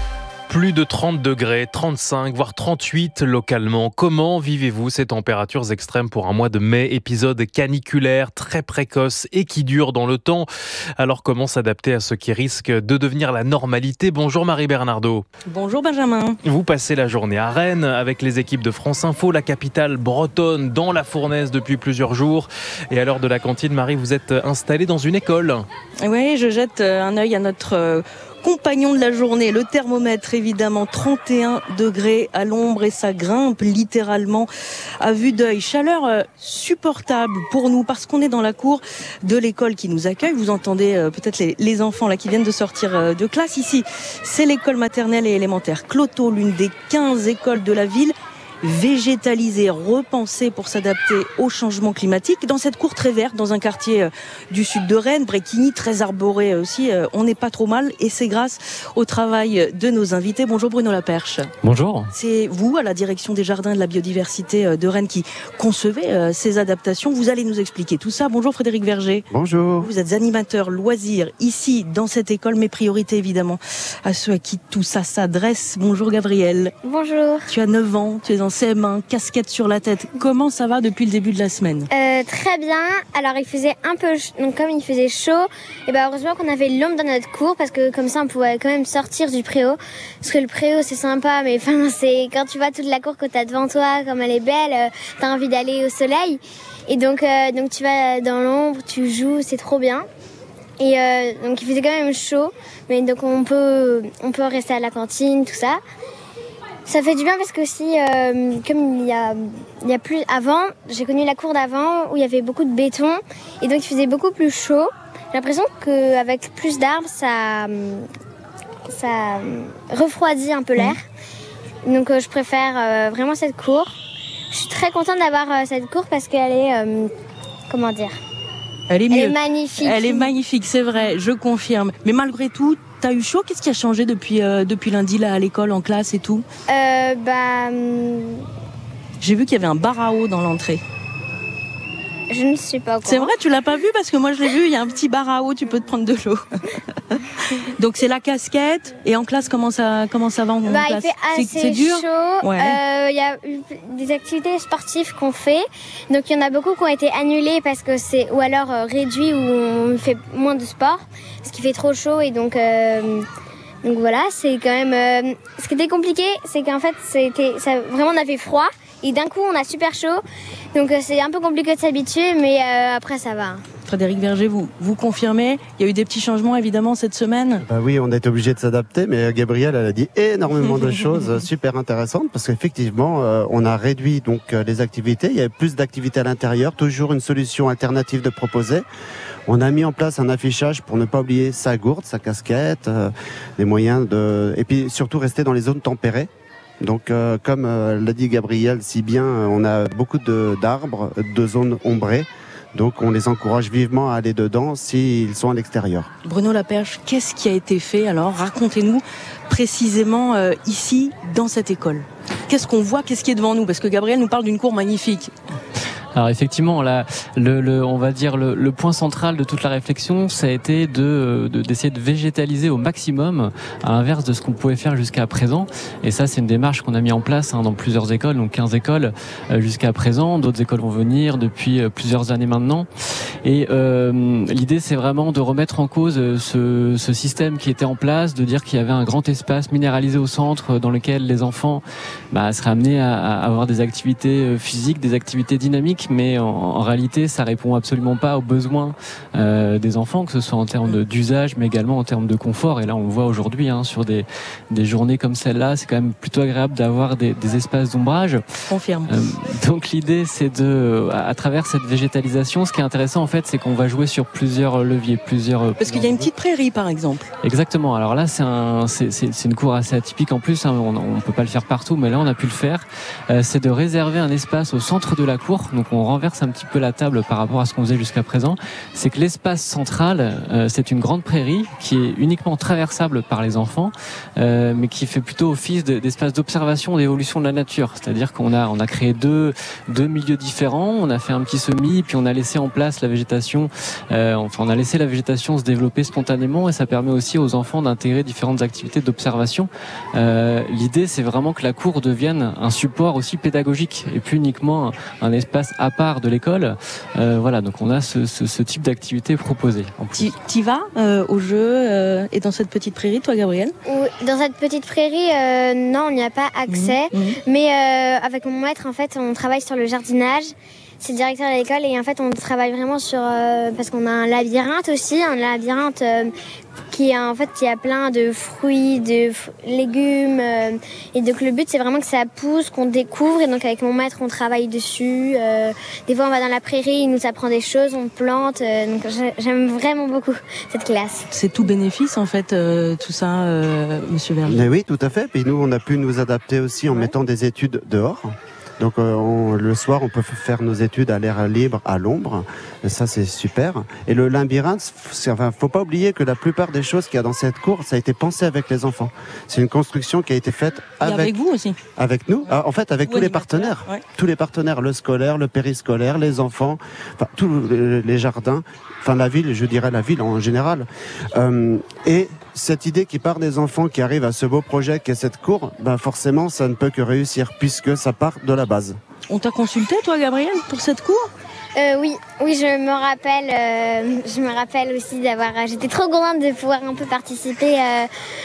Plus de trente degrés, trente-cinq, voire trente-huit localement. Comment vivez-vous ces températures extrêmes pour un mois de mai, épisode caniculaire très précoce et qui dure dans le temps? Alors comment s'adapter à ce qui risque de devenir la normalité? Bonjour Marie Bernardo. Bonjour Benjamin. Vous passez la journée à Rennes avec les équipes de France Info, la capitale bretonne, dans la fournaise depuis plusieurs jours. Et à l'heure de la cantine, Marie, vous êtes installée dans une école. Oui, je jette un œil à notre compagnon de la journée, le thermomètre évidemment, trente et un degrés à l'ombre et ça grimpe littéralement à vue d'œil. Chaleur euh, supportable pour nous parce qu'on est dans la cour de l'école qui nous accueille. Vous entendez euh, peut-être les, les enfants là qui viennent de sortir euh, de classe. Ici, c'est l'école maternelle et élémentaire Cloto, l'une des quinze écoles de la ville, végétalisée, repensée pour s'adapter au changement climatique. Dans cette cour très verte, dans un quartier euh, du sud de Rennes, Bréquigny, très arboré aussi, euh, on n'est pas trop mal et c'est grâce au travail de nos invités. Bonjour Bruno Laperche. Bonjour. C'est vous, à la direction des jardins et de la biodiversité euh, de Rennes, qui concevez euh, ces adaptations. Vous allez nous expliquer tout ça. Bonjour Frédéric Verger. Bonjour. Vous êtes animateur loisirs ici dans cette école, mais priorité évidemment à ceux à qui tout ça s'adresse. Bonjour Gabriel. Bonjour. Tu as neuf ans, tu es en C M un, casquette sur la tête. Comment ça va depuis le début de la semaine? euh, Très bien. Alors il faisait un peu ch- donc comme il faisait chaud, et ben heureusement qu'on avait l'ombre dans notre cour parce que comme ça on pouvait quand même sortir du préau. Parce que le préau c'est sympa, mais enfin c'est quand tu vois toute la cour que t'as devant toi, comme elle est belle, euh, t'as envie d'aller au soleil. Et donc euh, donc tu vas dans l'ombre, tu joues, c'est trop bien. Et euh, donc il faisait quand même chaud, mais donc on peut on peut rester à la cantine, tout ça. Ça fait du bien parce que aussi, euh, comme il y a, il y a plus avant, j'ai connu la cour d'avant où il y avait beaucoup de béton et donc il faisait beaucoup plus chaud. J'ai l'impression qu'avec plus d'arbres, ça, ça refroidit un peu l'air. Donc euh, je préfère euh, vraiment cette cour. Je suis très contente d'avoir euh, cette cour parce qu'elle est, euh, comment dire, Elle est, mieux. Elle est magnifique. Elle est magnifique, c'est vrai, je confirme. Mais malgré tout, t'as eu chaud? Qu'est-ce qui a changé depuis, euh, depuis lundi là à l'école, en classe et tout? euh, Bah... Hum... J'ai vu qu'il y avait un bar à eau dans l'entrée. Je ne sais pas quoi. C'est vrai, tu l'as pas vu? Parce que moi je l'ai vu, il y a un petit bar à eau, tu peux te prendre de l'eau. Donc c'est la casquette. Et en classe, comment ça, comment ça va en bah, classe? Il fait assez c'est dur. chaud. Ouais. Euh, il y a eu des activités sportives qu'on fait. Donc il y en a beaucoup qui ont été annulées parce que c'est ou alors euh, réduit ou on fait moins de sport parce qu'il fait trop chaud et donc euh, donc voilà, c'est quand même. Euh, ce qui était compliqué, c'est qu'en fait c'était ça vraiment on avait froid et d'un coup on a super chaud. Donc euh, c'est un peu compliqué de s'habituer, mais euh, après ça va. Frédéric Verger, vous, vous confirmez? Il y a eu des petits changements évidemment cette semaine? Bah oui, on a été obligé de s'adapter, mais Gabrielle, elle a dit énormément de choses super intéressantes parce qu'effectivement, euh, on a réduit donc euh, les activités. Il y avait plus d'activités à l'intérieur, toujours une solution alternative de proposer. On a mis en place un affichage pour ne pas oublier sa gourde, sa casquette, euh, des moyens de, et puis surtout rester dans les zones tempérées. Donc, euh, comme euh, l'a dit Gabriel si bien, on a beaucoup de, d'arbres, de zones ombrées. Donc, on les encourage vivement à aller dedans s'ils sont à l'extérieur. Bruno Laperche, qu'est-ce qui a été fait alors? Racontez-nous précisément euh, ici, dans cette école. Qu'est-ce qu'on voit? Qu'est-ce qui est devant nous? Parce que Gabriel nous parle d'une cour magnifique. Alors effectivement, là, le, le, on va dire le, le point central de toute la réflexion, ça a été de, de d'essayer de végétaliser au maximum, à l'inverse de ce qu'on pouvait faire jusqu'à présent. Et ça, c'est une démarche qu'on a mis en place hein, dans plusieurs écoles, donc quinze écoles euh, jusqu'à présent. D'autres écoles vont venir depuis euh, plusieurs années maintenant. Et euh, l'idée, c'est vraiment de remettre en cause ce, ce système qui était en place, de dire qu'il y avait un grand espace minéralisé au centre dans lequel les enfants bah, seraient amenés à, à avoir des activités physiques, des activités dynamiques. Mais en, en réalité, ça répond absolument pas aux besoins euh, des enfants, que ce soit en termes de, d'usage, mais également en termes de confort. Et là, on le voit aujourd'hui hein, sur des, des journées comme celle-là, c'est quand même plutôt agréable d'avoir des, des espaces d'ombrage. Confirme. Euh, donc l'idée, c'est de, à, à travers cette végétalisation, ce qui est intéressant en fait, c'est qu'on va jouer sur plusieurs leviers, plusieurs. Parce qu'il y a une petite prairie, par exemple. Exactement. Alors là, c'est un, c'est, c'est, c'est une cour assez atypique en plus. Hein, on, on peut pas le faire partout, mais là, on a pu le faire. Euh, c'est de réserver un espace au centre de la cour. Donc on renverse un petit peu la table par rapport à ce qu'on faisait jusqu'à présent. C'est que l'espace central, euh, c'est une grande prairie qui est uniquement traversable par les enfants, euh, mais qui fait plutôt office de, d'espace d'observation, d'évolution de la nature. C'est-à-dire qu'on a, on a créé deux, deux milieux différents, on a fait un petit semis, puis on a laissé en place la végétation, euh, enfin on a laissé la végétation se développer spontanément, et ça permet aussi aux enfants d'intégrer différentes activités d'observation. Euh, l'idée, c'est vraiment que la cour devienne un support aussi pédagogique, et plus uniquement un, un espace à part de l'école. Euh, voilà, donc on a ce, ce, ce type d'activité proposée. Tu y vas euh, au jeu euh, et dans cette petite prairie, toi, Gabrielle? Dans cette petite prairie, euh, non, on n'y a pas accès. Mmh, mmh. Mais euh, avec mon maître, en fait, on travaille sur le jardinage. C'est le directeur de l'école et en fait, on travaille vraiment sur euh, parce qu'on a un labyrinthe aussi, un labyrinthe euh, qui a en fait qui a plein de fruits, de f- légumes euh, et donc le but c'est vraiment que ça pousse, qu'on découvre, et donc avec mon maître on travaille dessus. Euh, des fois on va dans la prairie, il nous apprend des choses, on plante. Euh, donc j'aime vraiment beaucoup cette classe. C'est tout bénéfice en fait euh, tout ça, euh, Monsieur Verger. Mais oui, tout à fait. Puis nous on a pu nous adapter aussi en ouais. mettant des études dehors. Donc euh, on, le soir, on peut faire nos études à l'air libre, à l'ombre. Et ça, c'est super. Et le labyrinthe, il enfin, faut pas oublier que la plupart des choses qu'il y a dans cette cour, ça a été pensé avec les enfants. C'est une construction qui a été faite avec, avec vous aussi. Avec nous, ah, en fait, avec vous tous les partenaires. Ouais. Tous les partenaires, le scolaire, le périscolaire, les enfants, enfin, tous les, les jardins, enfin la ville, je dirais la ville en général. Euh, et cette idée qui part des enfants, qui arrive à ce beau projet qu'est cette cour, ben forcément, ça ne peut que réussir puisque ça part de la base. On t'a consulté, toi, Gabrielle, pour cette cour ? Euh, oui, oui, je me rappelle, euh, je me rappelle aussi d'avoir. J'étais trop contente de pouvoir un peu participer euh,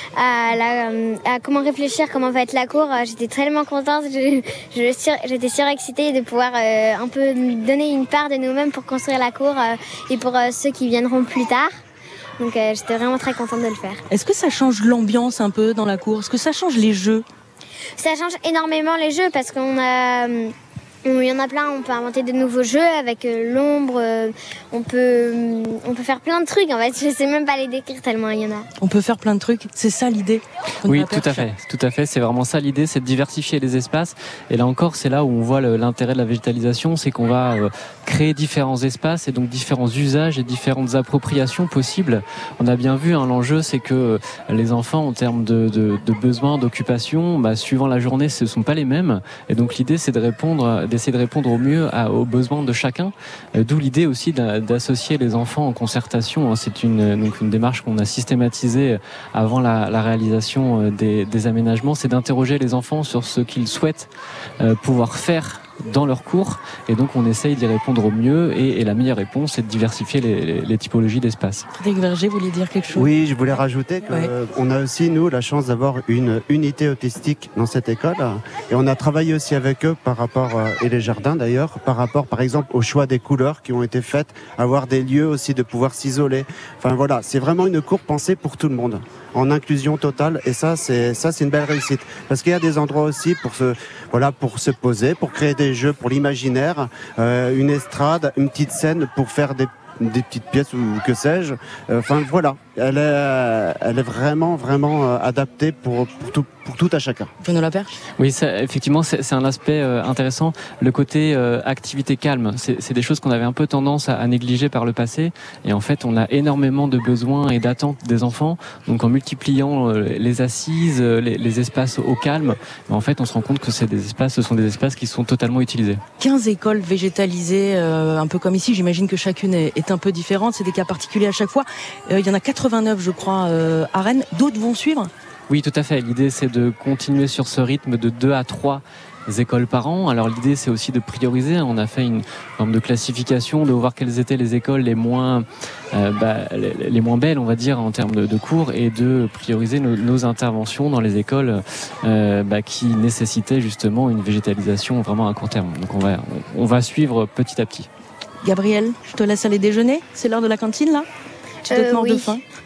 à, la, à comment réfléchir, comment va être la cour. J'étais tellement contente, je, je sur, j'étais surexcitée de pouvoir euh, un peu donner une part de nous-mêmes pour construire la cour euh, et pour euh, ceux qui viendront plus tard. Donc euh, j'étais vraiment très contente de le faire. Est-ce que ça change l'ambiance un peu dans la cour ? Est-ce que ça change les jeux ? Ça change énormément les jeux parce qu'on a... Il y en a plein, on peut inventer de nouveaux jeux avec euh, l'ombre, euh, on, peut, on peut faire plein de trucs en fait, je sais même pas les décrire tellement il y en a. On peut faire plein de trucs, c'est ça l'idée ? Oui, tout à fait, tout à fait, c'est vraiment ça l'idée, c'est de diversifier les espaces. Et là encore, c'est là où on voit le, l'intérêt de la végétalisation, c'est qu'on va euh, créer différents espaces et donc différents usages et différentes appropriations possibles. On a bien vu, hein, l'enjeu, c'est que les enfants, en termes de, de, de besoins, d'occupation, bah, suivant la journée, ce ne sont pas les mêmes. Et donc l'idée, c'est de répondre... d'essayer de répondre au mieux à, aux besoins de chacun, euh, d'où l'idée aussi d'associer les enfants en concertation. C'est une, donc une démarche qu'on a systématisée avant la, la réalisation des, des aménagements, c'est d'interroger les enfants sur ce qu'ils souhaitent euh, pouvoir faire dans leur cours, et donc on essaye d'y répondre au mieux, et, et la meilleure réponse c'est de diversifier les, les, les typologies d'espace. Frédéric Verger, vous vouliez dire quelque chose ? Oui, je voulais rajouter qu'on ouais. a aussi, nous, la chance d'avoir une unité autistique dans cette école, et on a travaillé aussi avec eux par rapport, et les jardins d'ailleurs, par rapport par exemple au choix des couleurs qui ont été faites, avoir des lieux aussi de pouvoir s'isoler. Enfin voilà, c'est vraiment une cour pensée pour tout le monde, en inclusion totale, et ça c'est ça c'est une belle réussite, parce qu'il y a des endroits aussi pour se voilà pour se poser, pour créer des jeux pour l'imaginaire, euh, une estrade, une petite scène pour faire des des petites pièces ou que sais-je. Enfin euh, voilà, elle est, elle est vraiment vraiment euh, adaptée pour, pour, tout, pour tout à chacun. Bruno Laperche ? Oui, ça, effectivement, c'est, c'est un aspect euh, intéressant. Le côté euh, activité calme, c'est, c'est des choses qu'on avait un peu tendance à, à négliger par le passé. Et en fait, on a énormément de besoins et d'attentes des enfants. Donc en multipliant euh, les assises, les, les espaces au calme, en fait, on se rend compte que c'est des espaces, ce sont des espaces qui sont totalement utilisés. quinze écoles végétalisées, euh, un peu comme ici. J'imagine que chacune est, est un peu différente. C'est des cas particuliers à chaque fois. Euh, il y en a quatre-vingt-neuf, je crois, euh, à Rennes. D'autres vont suivre ? Oui, tout à fait. L'idée, c'est de continuer sur ce rythme de deux à trois écoles par an. Alors l'idée, c'est aussi de prioriser. On a fait une forme de classification, de voir quelles étaient les écoles les moins, euh, bah, les, les moins belles, on va dire, en termes de, de cours, et de prioriser nos, nos interventions dans les écoles euh, bah, qui nécessitaient justement une végétalisation vraiment à court terme. Donc on va, on, on va suivre petit à petit. Gabrielle, je te laisse aller déjeuner. C'est l'heure de la cantine, là ? Tu dois euh, te mordre oui. de faim.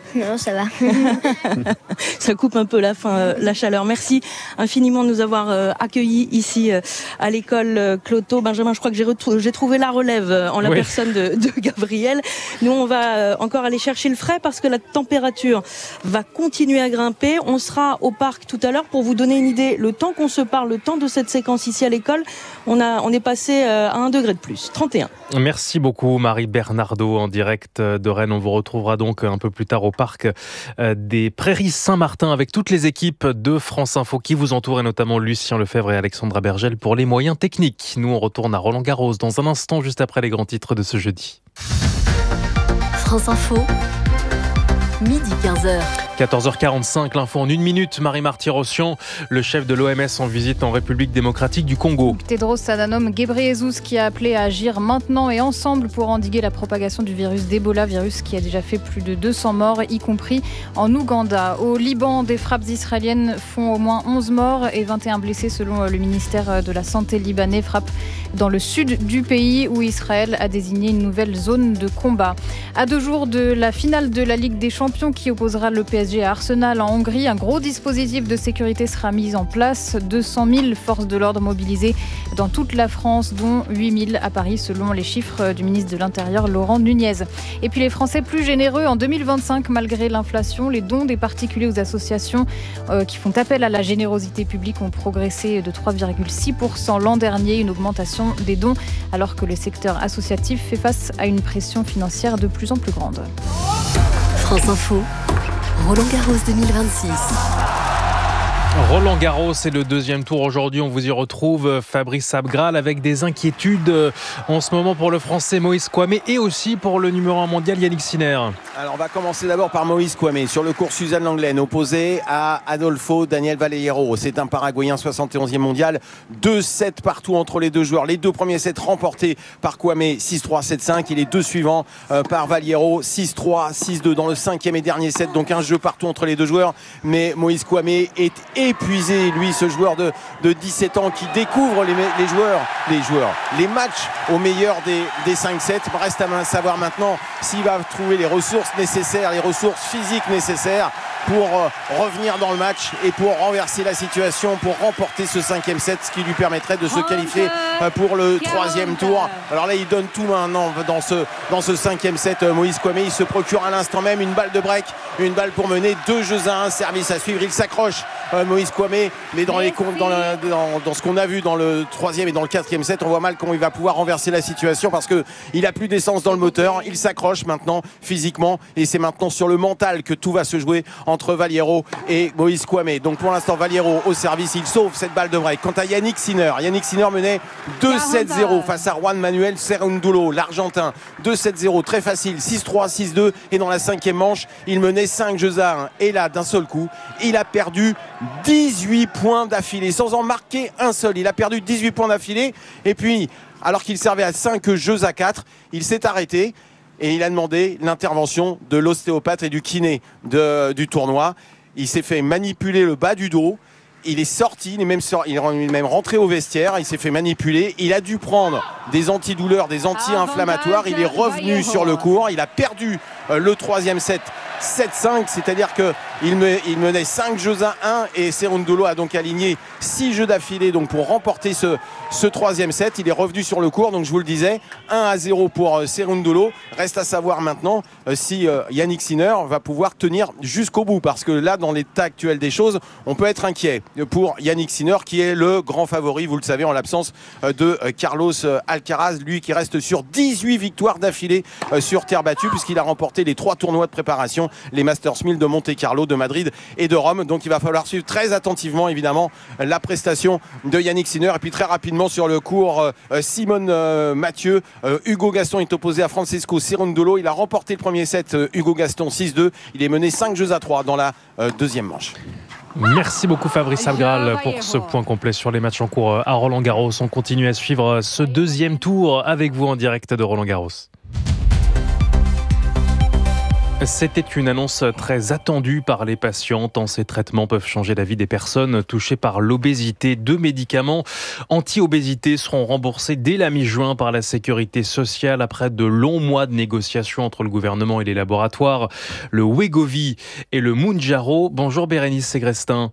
Non, ça va. Ça coupe un peu la fin, euh, la chaleur. Merci infiniment de nous avoir euh, accueillis ici euh, à l'école euh, Cloto. Benjamin, je crois que j'ai, retrou- j'ai trouvé la relève euh, en la oui. personne de, de Gabriel. Nous, on va euh, encore aller chercher le frais parce que la température va continuer à grimper. On sera au parc tout à l'heure pour vous donner une idée. Le temps qu'on se parle, le temps de cette séquence ici à l'école, on, a, on est passé euh, à un degré de plus, trente et un. Merci beaucoup Marie Bernardo en direct de Rennes. On vous retrouvera donc un peu plus tard au parc des Prairies Saint-Martin avec toutes les équipes de France Info qui vous entourent et notamment Lucien Lefebvre et Alexandra Bergel pour les moyens techniques. Nous on retourne à Roland-Garros dans un instant juste après les grands titres de ce jeudi. France Info, midi quinze heures. quatorze heures quarante-cinq, l'info en une minute. Marie-Marty Rossian, le chef de l'O M S en visite en République démocratique du Congo. Tedros Adhanom Ghebreyesus qui a appelé à agir maintenant et ensemble pour endiguer la propagation du virus d'Ebola, virus qui a déjà fait plus de deux cents morts, y compris en Ouganda. Au Liban, des frappes israéliennes font au moins onze morts et vingt et un blessés selon le ministère de la Santé libanais. Frappe dans le sud du pays où Israël a désigné une nouvelle zone de combat. À deux jours de la finale de la Ligue des Champions qui opposera le P S G à Arsenal en Hongrie, un gros dispositif de sécurité sera mis en place. deux cent mille forces de l'ordre mobilisées dans toute la France, dont huit mille à Paris, selon les chiffres du ministre de l'Intérieur, Laurent Nunez. Et puis les Français plus généreux en deux mille vingt-cinq, malgré l'inflation. Les dons des particuliers aux associations euh, qui font appel à la générosité publique ont progressé de trois virgule six pour cent l'an dernier, une augmentation des dons, alors que le secteur associatif fait face à une pression financière de plus en plus grande. France Info, Roland-Garros deux mille vingt-six. Roland-Garros, c'est le deuxième tour aujourd'hui. On vous y retrouve, Fabrice Abgral, avec des inquiétudes en ce moment pour le Français Moïse Kouamé et aussi pour le numéro un mondial Yannick Sinner. Alors on va commencer d'abord par Moïse Kouamé sur le court Suzanne Lenglen, opposé à Adolfo Daniel Vallejo. C'est un Paraguayen, soixante et onzième mondial. deux sept partout entre les deux joueurs. Les deux premiers sets remportés par Kouamé, six trois, sept cinq. Et les deux suivants euh, par Vallejo, six trois, six deux dans le cinquième et dernier set. Donc un jeu partout entre les deux joueurs. Mais Moïse Kouamé est épuisé, lui, ce joueur de, de dix-sept ans qui découvre les, les joueurs, les joueurs, les matchs au meilleur des, des cinq sets. Reste à savoir maintenant s'il va trouver les ressources nécessaires, les ressources physiques nécessaires pour euh, revenir dans le match et pour renverser la situation, pour remporter ce cinquième set, ce qui lui permettrait de se qualifier euh, pour le troisième tour. Alors là, il donne tout maintenant dans ce, dans ce cinquième set. Euh, Moïse Kouamé, il se procure à l'instant même une balle de break, une balle pour mener deux jeux à un, service à suivre. Il s'accroche, euh, Moïse Kouamé, mais dans, les, dans, le, dans, dans ce qu'on a vu dans le troisième et dans le quatrième set, on voit mal comment il va pouvoir renverser la situation parce qu'il a plus d'essence dans le moteur. Il s'accroche maintenant physiquement et c'est maintenant sur le mental que tout va se jouer entre Vallejo et Moïse Kouamé. Donc pour l'instant, Vallejo au service, il sauve cette balle de break. Quant à Yannick Sinner, Yannick Sinner menait deux sept zéro face à Juan Manuel Cerúndolo, l'Argentin. deux sept zéro, très facile, six trois, six deux. Et dans la cinquième manche, il menait cinq jeux à un. Et là, d'un seul coup, il a perdu dix-huit points d'affilée, sans en marquer un seul. Il a perdu dix-huit points d'affilée. Et puis, alors qu'il servait à cinq jeux à quatre, il s'est arrêté. Et il a demandé l'intervention de l'ostéopathe et du kiné de, du tournoi. Il s'est fait manipuler le bas du dos. Il est sorti, il est même, sorti, il est même rentré au vestiaire. Il s'est fait manipuler. Il a dû prendre des antidouleurs, des anti-inflammatoires. Il est revenu sur le court. Il a perdu le troisième set sept cinq, c'est-à-dire qu'il menait cinq jeux à un et Cerúndolo a donc aligné six jeux d'affilée donc pour remporter ce, ce troisième set. Il est revenu sur le court, donc je vous le disais, un à zéro pour Cerúndolo. Reste à savoir maintenant si Yannick Sinner va pouvoir tenir jusqu'au bout, parce que là, dans l'état actuel des choses, on peut être inquiet pour Yannick Sinner, qui est le grand favori, vous le savez, en l'absence de Carlos Alcaraz, lui qui reste sur dix-huit victoires d'affilée sur terre battue, puisqu'il a remporté les trois tournois de préparation, les Masters mille de Monte-Carlo, de Madrid et de Rome. Donc il va falloir suivre très attentivement évidemment la prestation de Yannick Sinner. Et puis très rapidement sur le court, euh, Simone euh, Mathieu, euh, Hugo Gaston est opposé à Francesco Cerúndolo. Il a remporté le premier set, euh, Hugo Gaston six deux. Il est mené cinq jeux à trois dans la euh, deuxième manche. Merci beaucoup Fabrice Abgral pour ce point complet sur les matchs en cours à Roland-Garros. On continue à suivre ce deuxième tour avec vous en direct de Roland-Garros. C'était une annonce très attendue par les patients, tant ces traitements peuvent changer la vie des personnes touchées par l'obésité. Deux médicaments anti-obésité seront remboursés dès la mi-juin par la Sécurité sociale après de longs mois de négociations entre le gouvernement et les laboratoires. Le Wegovy et le Mounjaro. Bonjour Bérénice Ségrestin.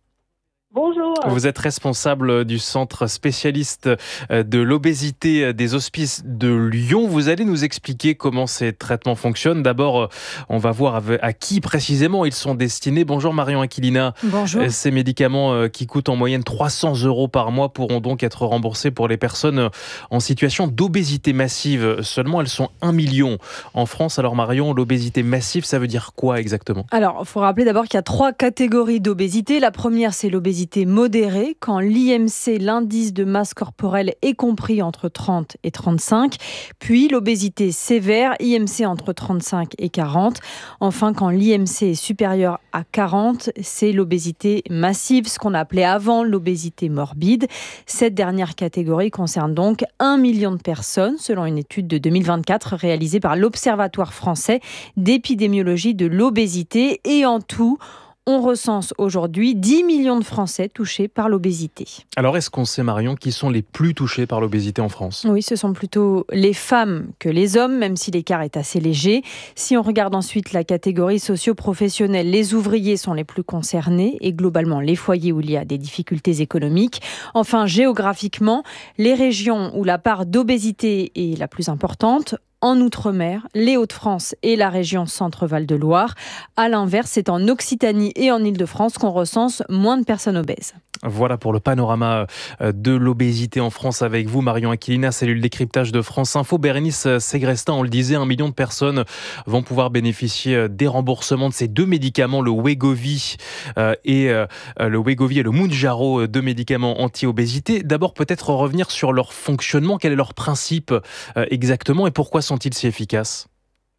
Bonjour. Vous êtes responsable du centre spécialiste de l'obésité des Hospices de Lyon. Vous allez nous expliquer comment ces traitements fonctionnent. D'abord, on va voir à qui précisément ils sont destinés. Bonjour Marion Aquilina. Bonjour. Ces médicaments qui coûtent en moyenne trois cents euros par mois pourront donc être remboursés pour les personnes en situation d'obésité massive. Seulement, elles sont un million en France. Alors Marion, l'obésité massive, ça veut dire quoi exactement ? Alors, il faut rappeler d'abord qu'il y a trois catégories d'obésité. La première, c'est l'obésité modérée, quand l'I M C, l'indice de masse corporelle, est compris entre trente et trente-cinq. Puis l'obésité sévère, I M C entre trente-cinq et quarante. Enfin, quand l'I M C est supérieur à quarante, c'est l'obésité massive, ce qu'on appelait avant l'obésité morbide. Cette dernière catégorie concerne donc un million de personnes, selon une étude de deux mille vingt-quatre réalisée par l'Observatoire français d'épidémiologie de l'obésité. Et en tout, on recense aujourd'hui dix millions de Français touchés par l'obésité. Alors, est-ce qu'on sait, Marion, qui sont les plus touchés par l'obésité en France ? Oui, ce sont plutôt les femmes que les hommes, même si l'écart est assez léger. Si on regarde ensuite la catégorie socio-professionnelle, les ouvriers sont les plus concernés et globalement les foyers où il y a des difficultés économiques. Enfin, géographiquement, les régions où la part d'obésité est la plus importante, en Outre-mer, les Hauts-de-France et la région Centre-Val de Loire. À l'inverse, c'est en Occitanie et en Île-de-France qu'on recense moins de personnes obèses. Voilà pour le panorama de l'obésité en France avec vous, Marion Aquilina, cellule décryptage de France Info. Bérénice Ségrestin, on le disait, un million de personnes vont pouvoir bénéficier des remboursements de ces deux médicaments, le Wegovy et le Wegovy et le Mounjaro, deux médicaments anti-obésité. D'abord, peut-être revenir sur leur fonctionnement. Quel est leur principe exactement et pourquoi sont-ils si efficaces ?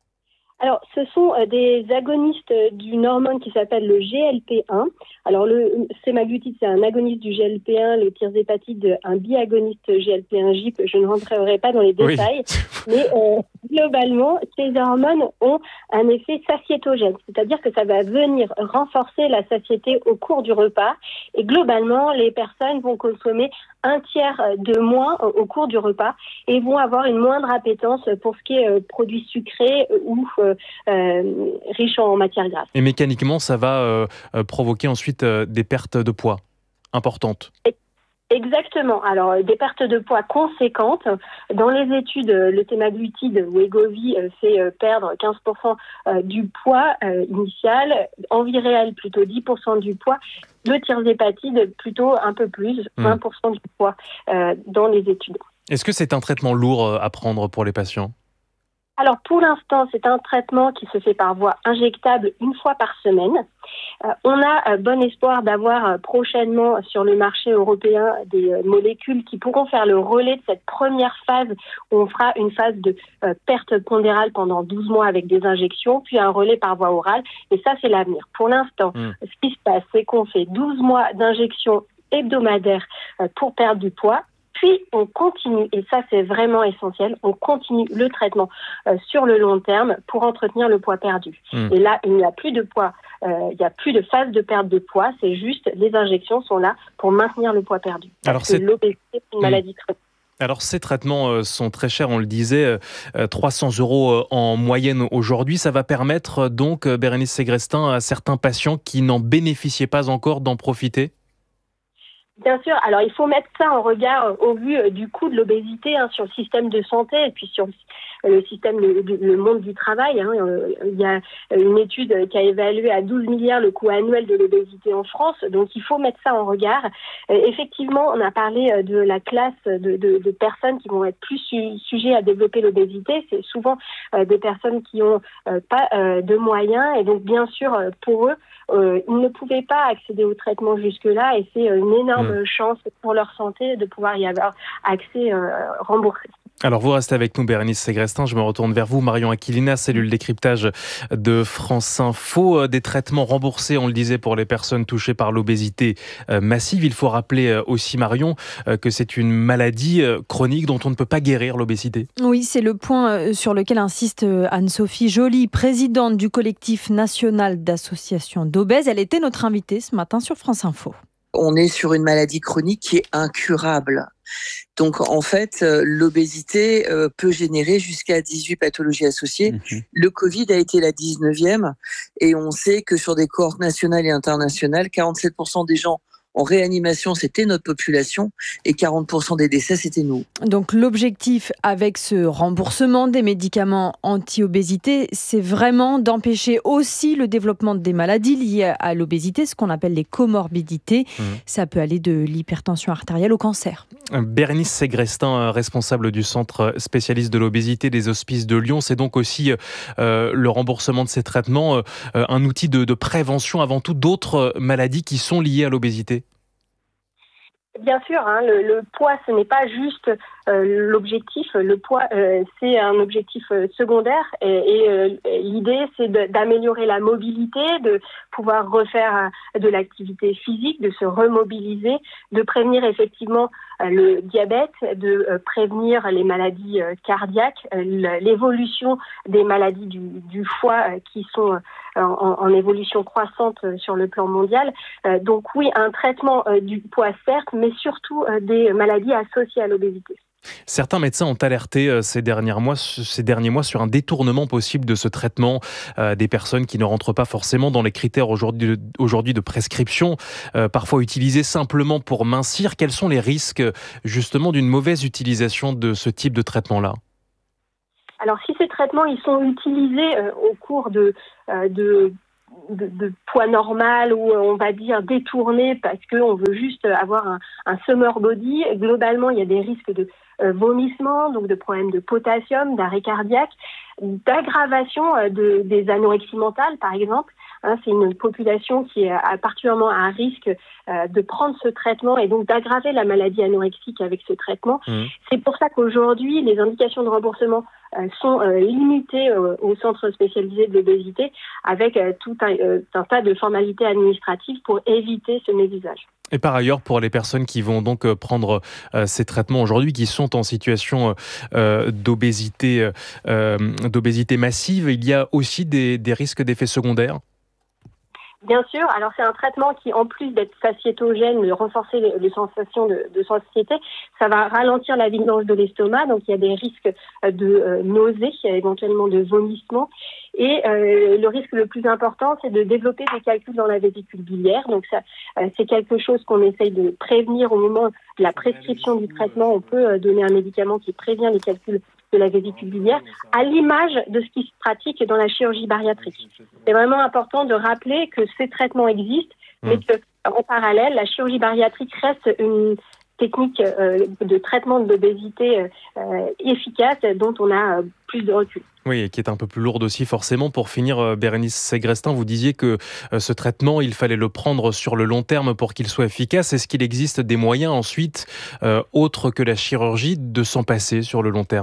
Alors, ce sont des agonistes d'une hormone qui s'appelle le G L P un. Alors, le semaglutide, c'est un agoniste du G L P un, le tirzépatide, un biagoniste G L P un G I P. Je ne rentrerai pas dans les détails, oui. mais euh, globalement, ces hormones ont un effet satiétogène, c'est-à-dire que ça va venir renforcer la satiété au cours du repas. Et globalement, les personnes vont consommer un tiers de moins au cours du repas et vont avoir une moindre appétence pour ce qui est euh, produits sucrés ou euh, euh, riches en matières grasses. Et mécaniquement, ça va euh, provoquer ensuite euh, des pertes de poids importantes. Exactement. Alors, des pertes de poids conséquentes. Dans les études, le semaglutide Wegovy fait perdre quinze pour cent du poids initial, en vie réelle plutôt dix pour cent du poids. Le tirzépatide plutôt un peu plus, vingt pour cent du poids euh, dans les études. Est-ce que c'est un traitement lourd à prendre pour les patients ? Alors, pour l'instant, c'est un traitement qui se fait par voie injectable une fois par semaine. Euh, on a euh, bon espoir d'avoir euh, prochainement sur le marché européen des euh, molécules qui pourront faire le relais de cette première phase où on fera une phase de euh, perte pondérale pendant douze mois avec des injections, puis un relais par voie orale. Et ça, c'est l'avenir. Pour l'instant, mmh. ce qui se passe, c'est qu'on fait douze mois d'injections hebdomadaires euh, pour perdre du poids. Puis, on continue, et ça c'est vraiment essentiel, on continue le traitement euh, sur le long terme pour entretenir le poids perdu. Mmh. Et là, il n'y a plus de poids, euh, il n'y a plus de phase de perte de poids, c'est juste les injections sont là pour maintenir le poids perdu. Alors, parce que l'obésité, c'est une maladie chronique. Alors ces traitements sont très chers, on le disait, trois cents euros en moyenne aujourd'hui. Ça va permettre donc, Bérénice Ségrestin, à certains patients qui n'en bénéficiaient pas encore d'en profiter ? Bien sûr. Alors, il faut mettre ça en regard au vu du coût de l'obésité hein, sur le système de santé et puis sur le système, le, le monde du travail. Hein. Il y a une étude qui a évalué à douze milliards le coût annuel de l'obésité en France. Donc, il faut mettre ça en regard. Effectivement, on a parlé de la classe de, de, de personnes qui vont être plus su, sujets à développer l'obésité. C'est souvent euh, des personnes qui ont euh, pas euh, de moyens. Et donc, bien sûr, pour eux, euh, ils ne pouvaient pas accéder au traitement jusque-là. Et c'est une énorme chance pour leur santé de pouvoir y avoir accès euh, remboursé. Alors vous restez avec nous, Bérénice Segrestin. Je me retourne vers vous, Marion Aquilina, cellule décryptage de France Info. Des traitements remboursés, on le disait, pour les personnes touchées par l'obésité massive. Il faut rappeler aussi, Marion, que c'est une maladie chronique dont on ne peut pas guérir, l'obésité. Oui, c'est le point sur lequel insiste Anne-Sophie Joly, présidente du collectif national d'associations d'obèses. Elle était notre invitée ce matin sur France Info. On est sur une maladie chronique qui est incurable. Donc en fait, euh, l'obésité euh, peut générer jusqu'à dix-huit pathologies associées. Mmh. Le Covid a été la dix-neuvième et on sait que sur des cohortes nationales et internationales, quarante-sept pour cent des gens en réanimation, c'était notre population et quarante pour cent des décès, c'était nous. Donc l'objectif avec ce remboursement des médicaments anti-obésité, c'est vraiment d'empêcher aussi le développement des maladies liées à l'obésité, ce qu'on appelle les comorbidités. Mmh. Ça peut aller de l'hypertension artérielle au cancer. Bérénice Segrestin, responsable du centre spécialiste de l'obésité des Hospices de Lyon, c'est donc aussi euh, le remboursement de ces traitements, euh, un outil de, de prévention avant tout d'autres maladies qui sont liées à l'obésité. Bien sûr, hein, le, le poids, ce n'est pas juste euh, l'objectif. Le poids, euh, c'est un objectif euh, secondaire. Et, et euh, l'idée, c'est de, d'améliorer la mobilité, de pouvoir refaire euh, de l'activité physique, de se remobiliser, de prévenir effectivement euh, le diabète, de euh, prévenir les maladies euh, cardiaques, euh, l'évolution des maladies du, du foie euh, qui sont euh, en, en évolution croissante euh, sur le plan mondial. Euh, donc oui, un traitement euh, du poids, certes, mais surtout euh, des maladies associées à l'obésité. Certains médecins ont alerté ces derniers mois, ces derniers mois sur un détournement possible de ce traitement euh, des personnes qui ne rentrent pas forcément dans les critères aujourd'hui, aujourd'hui de prescription, euh, parfois utilisés simplement pour mincir. Quels sont les risques justement d'une mauvaise utilisation de ce type de traitement-là ? Alors si ces traitements ils sont utilisés euh, au cours de, euh, de De, de poids normal ou on va dire détourné parce qu'on veut juste avoir un, un summer body, globalement il y a des risques de euh, vomissement, donc de problèmes de potassium, d'arrêt cardiaque, d'aggravation euh, de, des anorexies mentales par exemple. Hein, c'est une population qui est à, particulièrement à risque euh, de prendre ce traitement et donc d'aggraver la maladie anorexique avec ce traitement. Mmh. C'est pour ça qu'aujourd'hui les indications de remboursement euh, sont euh, limitées euh, au centre spécialisé de l'obésité avec euh, tout un, euh, un tas de formalités administratives pour éviter ce mésusage. Et par ailleurs, pour les personnes qui vont donc prendre euh, ces traitements aujourd'hui, qui sont en situation euh, d'obésité, euh, d'obésité massive, il y a aussi des, des risques d'effets secondaires ? Bien sûr, alors c'est un traitement qui, en plus d'être satiétogène, de renforcer les, les sensations de, de satiété, ça va ralentir la vidange de l'estomac, donc il y a des risques de euh, nausées, éventuellement de vomissement. Et euh, le risque le plus important, c'est de développer des calculs dans la vésicule biliaire. Donc ça, euh, c'est quelque chose qu'on essaye de prévenir au moment de la prescription du traitement. On peut euh, donner un médicament qui prévient les calculs de la vésicule biliaire, à l'image de ce qui se pratique dans la chirurgie bariatrique. C'est vraiment important de rappeler que ces traitements existent, mmh. mais qu'en parallèle, la chirurgie bariatrique reste une technique euh, de traitement de l'obésité euh, efficace dont on a euh, plus de recul. Oui, et qui est un peu plus lourde aussi forcément. Pour finir, euh, Bérénice Segrestin, vous disiez que euh, ce traitement, il fallait le prendre sur le long terme pour qu'il soit efficace. Est-ce qu'il existe des moyens ensuite, euh, autres que la chirurgie, de s'en passer sur le long terme ?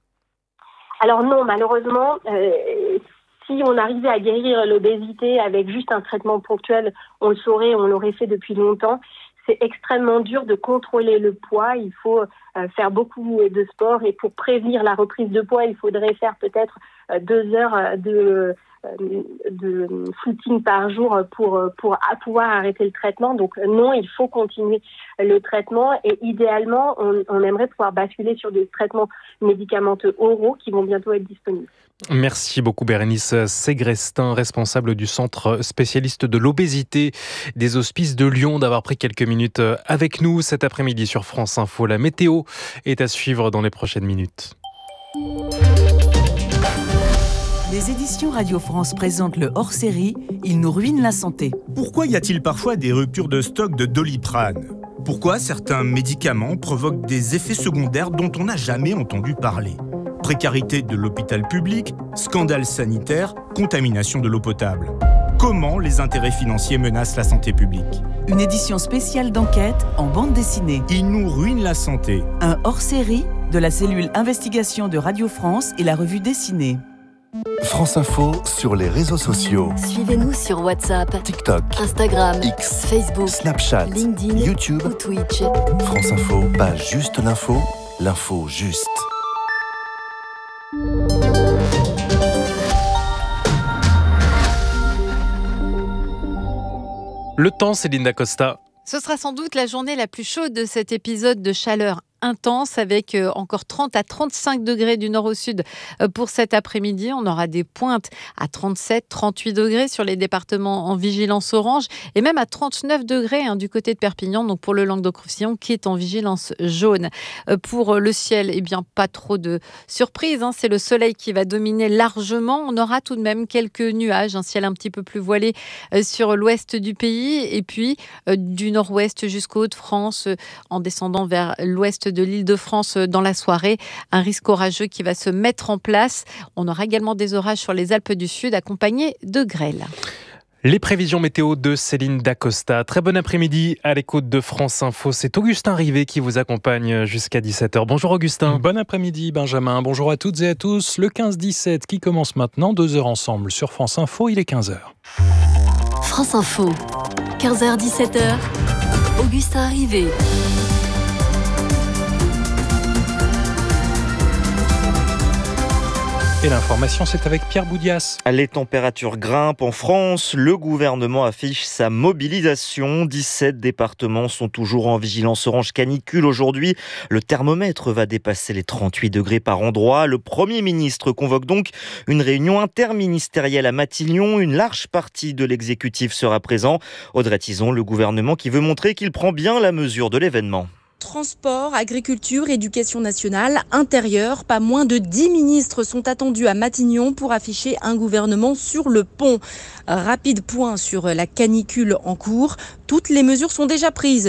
Alors non, malheureusement, euh, si on arrivait à guérir l'obésité avec juste un traitement ponctuel, on le saurait, on l'aurait fait depuis longtemps. C'est extrêmement dur de contrôler le poids. Il faut euh, faire beaucoup de sport et pour prévenir la reprise de poids, il faudrait faire peut-être euh, deux heures de, euh, de footing par jour pour, pour pouvoir arrêter le traitement. Donc non, il faut continuer le traitement et idéalement, on, on aimerait pouvoir basculer sur des traitements médicamenteux oraux qui vont bientôt être disponibles. Merci beaucoup Bérénice Segrestin, responsable du centre spécialiste de l'obésité des Hospices de Lyon, d'avoir pris quelques minutes avec nous cet après-midi sur France Info. La météo est à suivre dans les prochaines minutes. Les éditions Radio France présentent le hors-série « Il nous ruine la santé ». Pourquoi y a-t-il parfois des ruptures de stock de Doliprane ? Pourquoi certains médicaments provoquent des effets secondaires dont on n'a jamais entendu parler ? Précarité de l'hôpital public, scandale sanitaire, contamination de l'eau potable. Comment les intérêts financiers menacent la santé publique ? Une édition spéciale d'enquête en bande dessinée. Il nous ruine la santé. Un hors-série de la cellule investigation de Radio France et la revue dessinée. France Info sur les réseaux sociaux. Suivez-nous sur WhatsApp, TikTok, Instagram, X, Facebook, Snapchat, LinkedIn, YouTube ou Twitch. France Info, pas juste l'info, l'info juste. Le temps, Céline Dacosta. Ce sera sans doute la journée la plus chaude de cet épisode de chaleur intense avec encore trente à trente-cinq degrés du nord au sud pour cet après-midi. On aura des pointes à trente-sept, trente-huit degrés sur les départements en vigilance orange et même à trente-neuf degrés hein, du côté de Perpignan, donc pour le Languedoc-Roussillon qui est en vigilance jaune. Pour le ciel, eh bien pas trop de surprises. Hein, c'est le soleil qui va dominer largement. On aura tout de même quelques nuages, un ciel un petit peu plus voilé sur l'ouest du pays et puis du nord-ouest jusqu'aux Hauts-de-France en descendant vers l'ouest de l'Île-de-France dans la soirée. Un risque orageux qui va se mettre en place. On aura également des orages sur les Alpes du Sud accompagnés de grêle. Les prévisions météo de Céline Dacosta. Très bon après-midi à l'écoute de France Info. C'est Augustin Rivet qui vous accompagne jusqu'à dix-sept heures. Bonjour Augustin. Bon après-midi Benjamin. Bonjour à toutes et à tous. Le quinze dix-sept qui commence maintenant. Deux heures ensemble sur France Info. Il est quinze heures. France Info. quinze heures dix-sept heures. Augustin Rivet. Et l'information, c'est avec Pierre Boudias. Les températures grimpent en France. Le gouvernement affiche sa mobilisation. dix-sept départements sont toujours en vigilance orange canicule aujourd'hui. Le thermomètre va dépasser les trente-huit degrés par endroit. Le Premier ministre convoque donc une réunion interministérielle à Matignon. Une large partie de l'exécutif sera présent. Audrey Tizon, le gouvernement qui veut montrer qu'il prend bien la mesure de l'événement. Transport, agriculture, éducation nationale, intérieur, pas moins de dix ministres sont attendus à Matignon pour afficher un gouvernement sur le pont. Rapide point sur la canicule en cours. Toutes les mesures sont déjà prises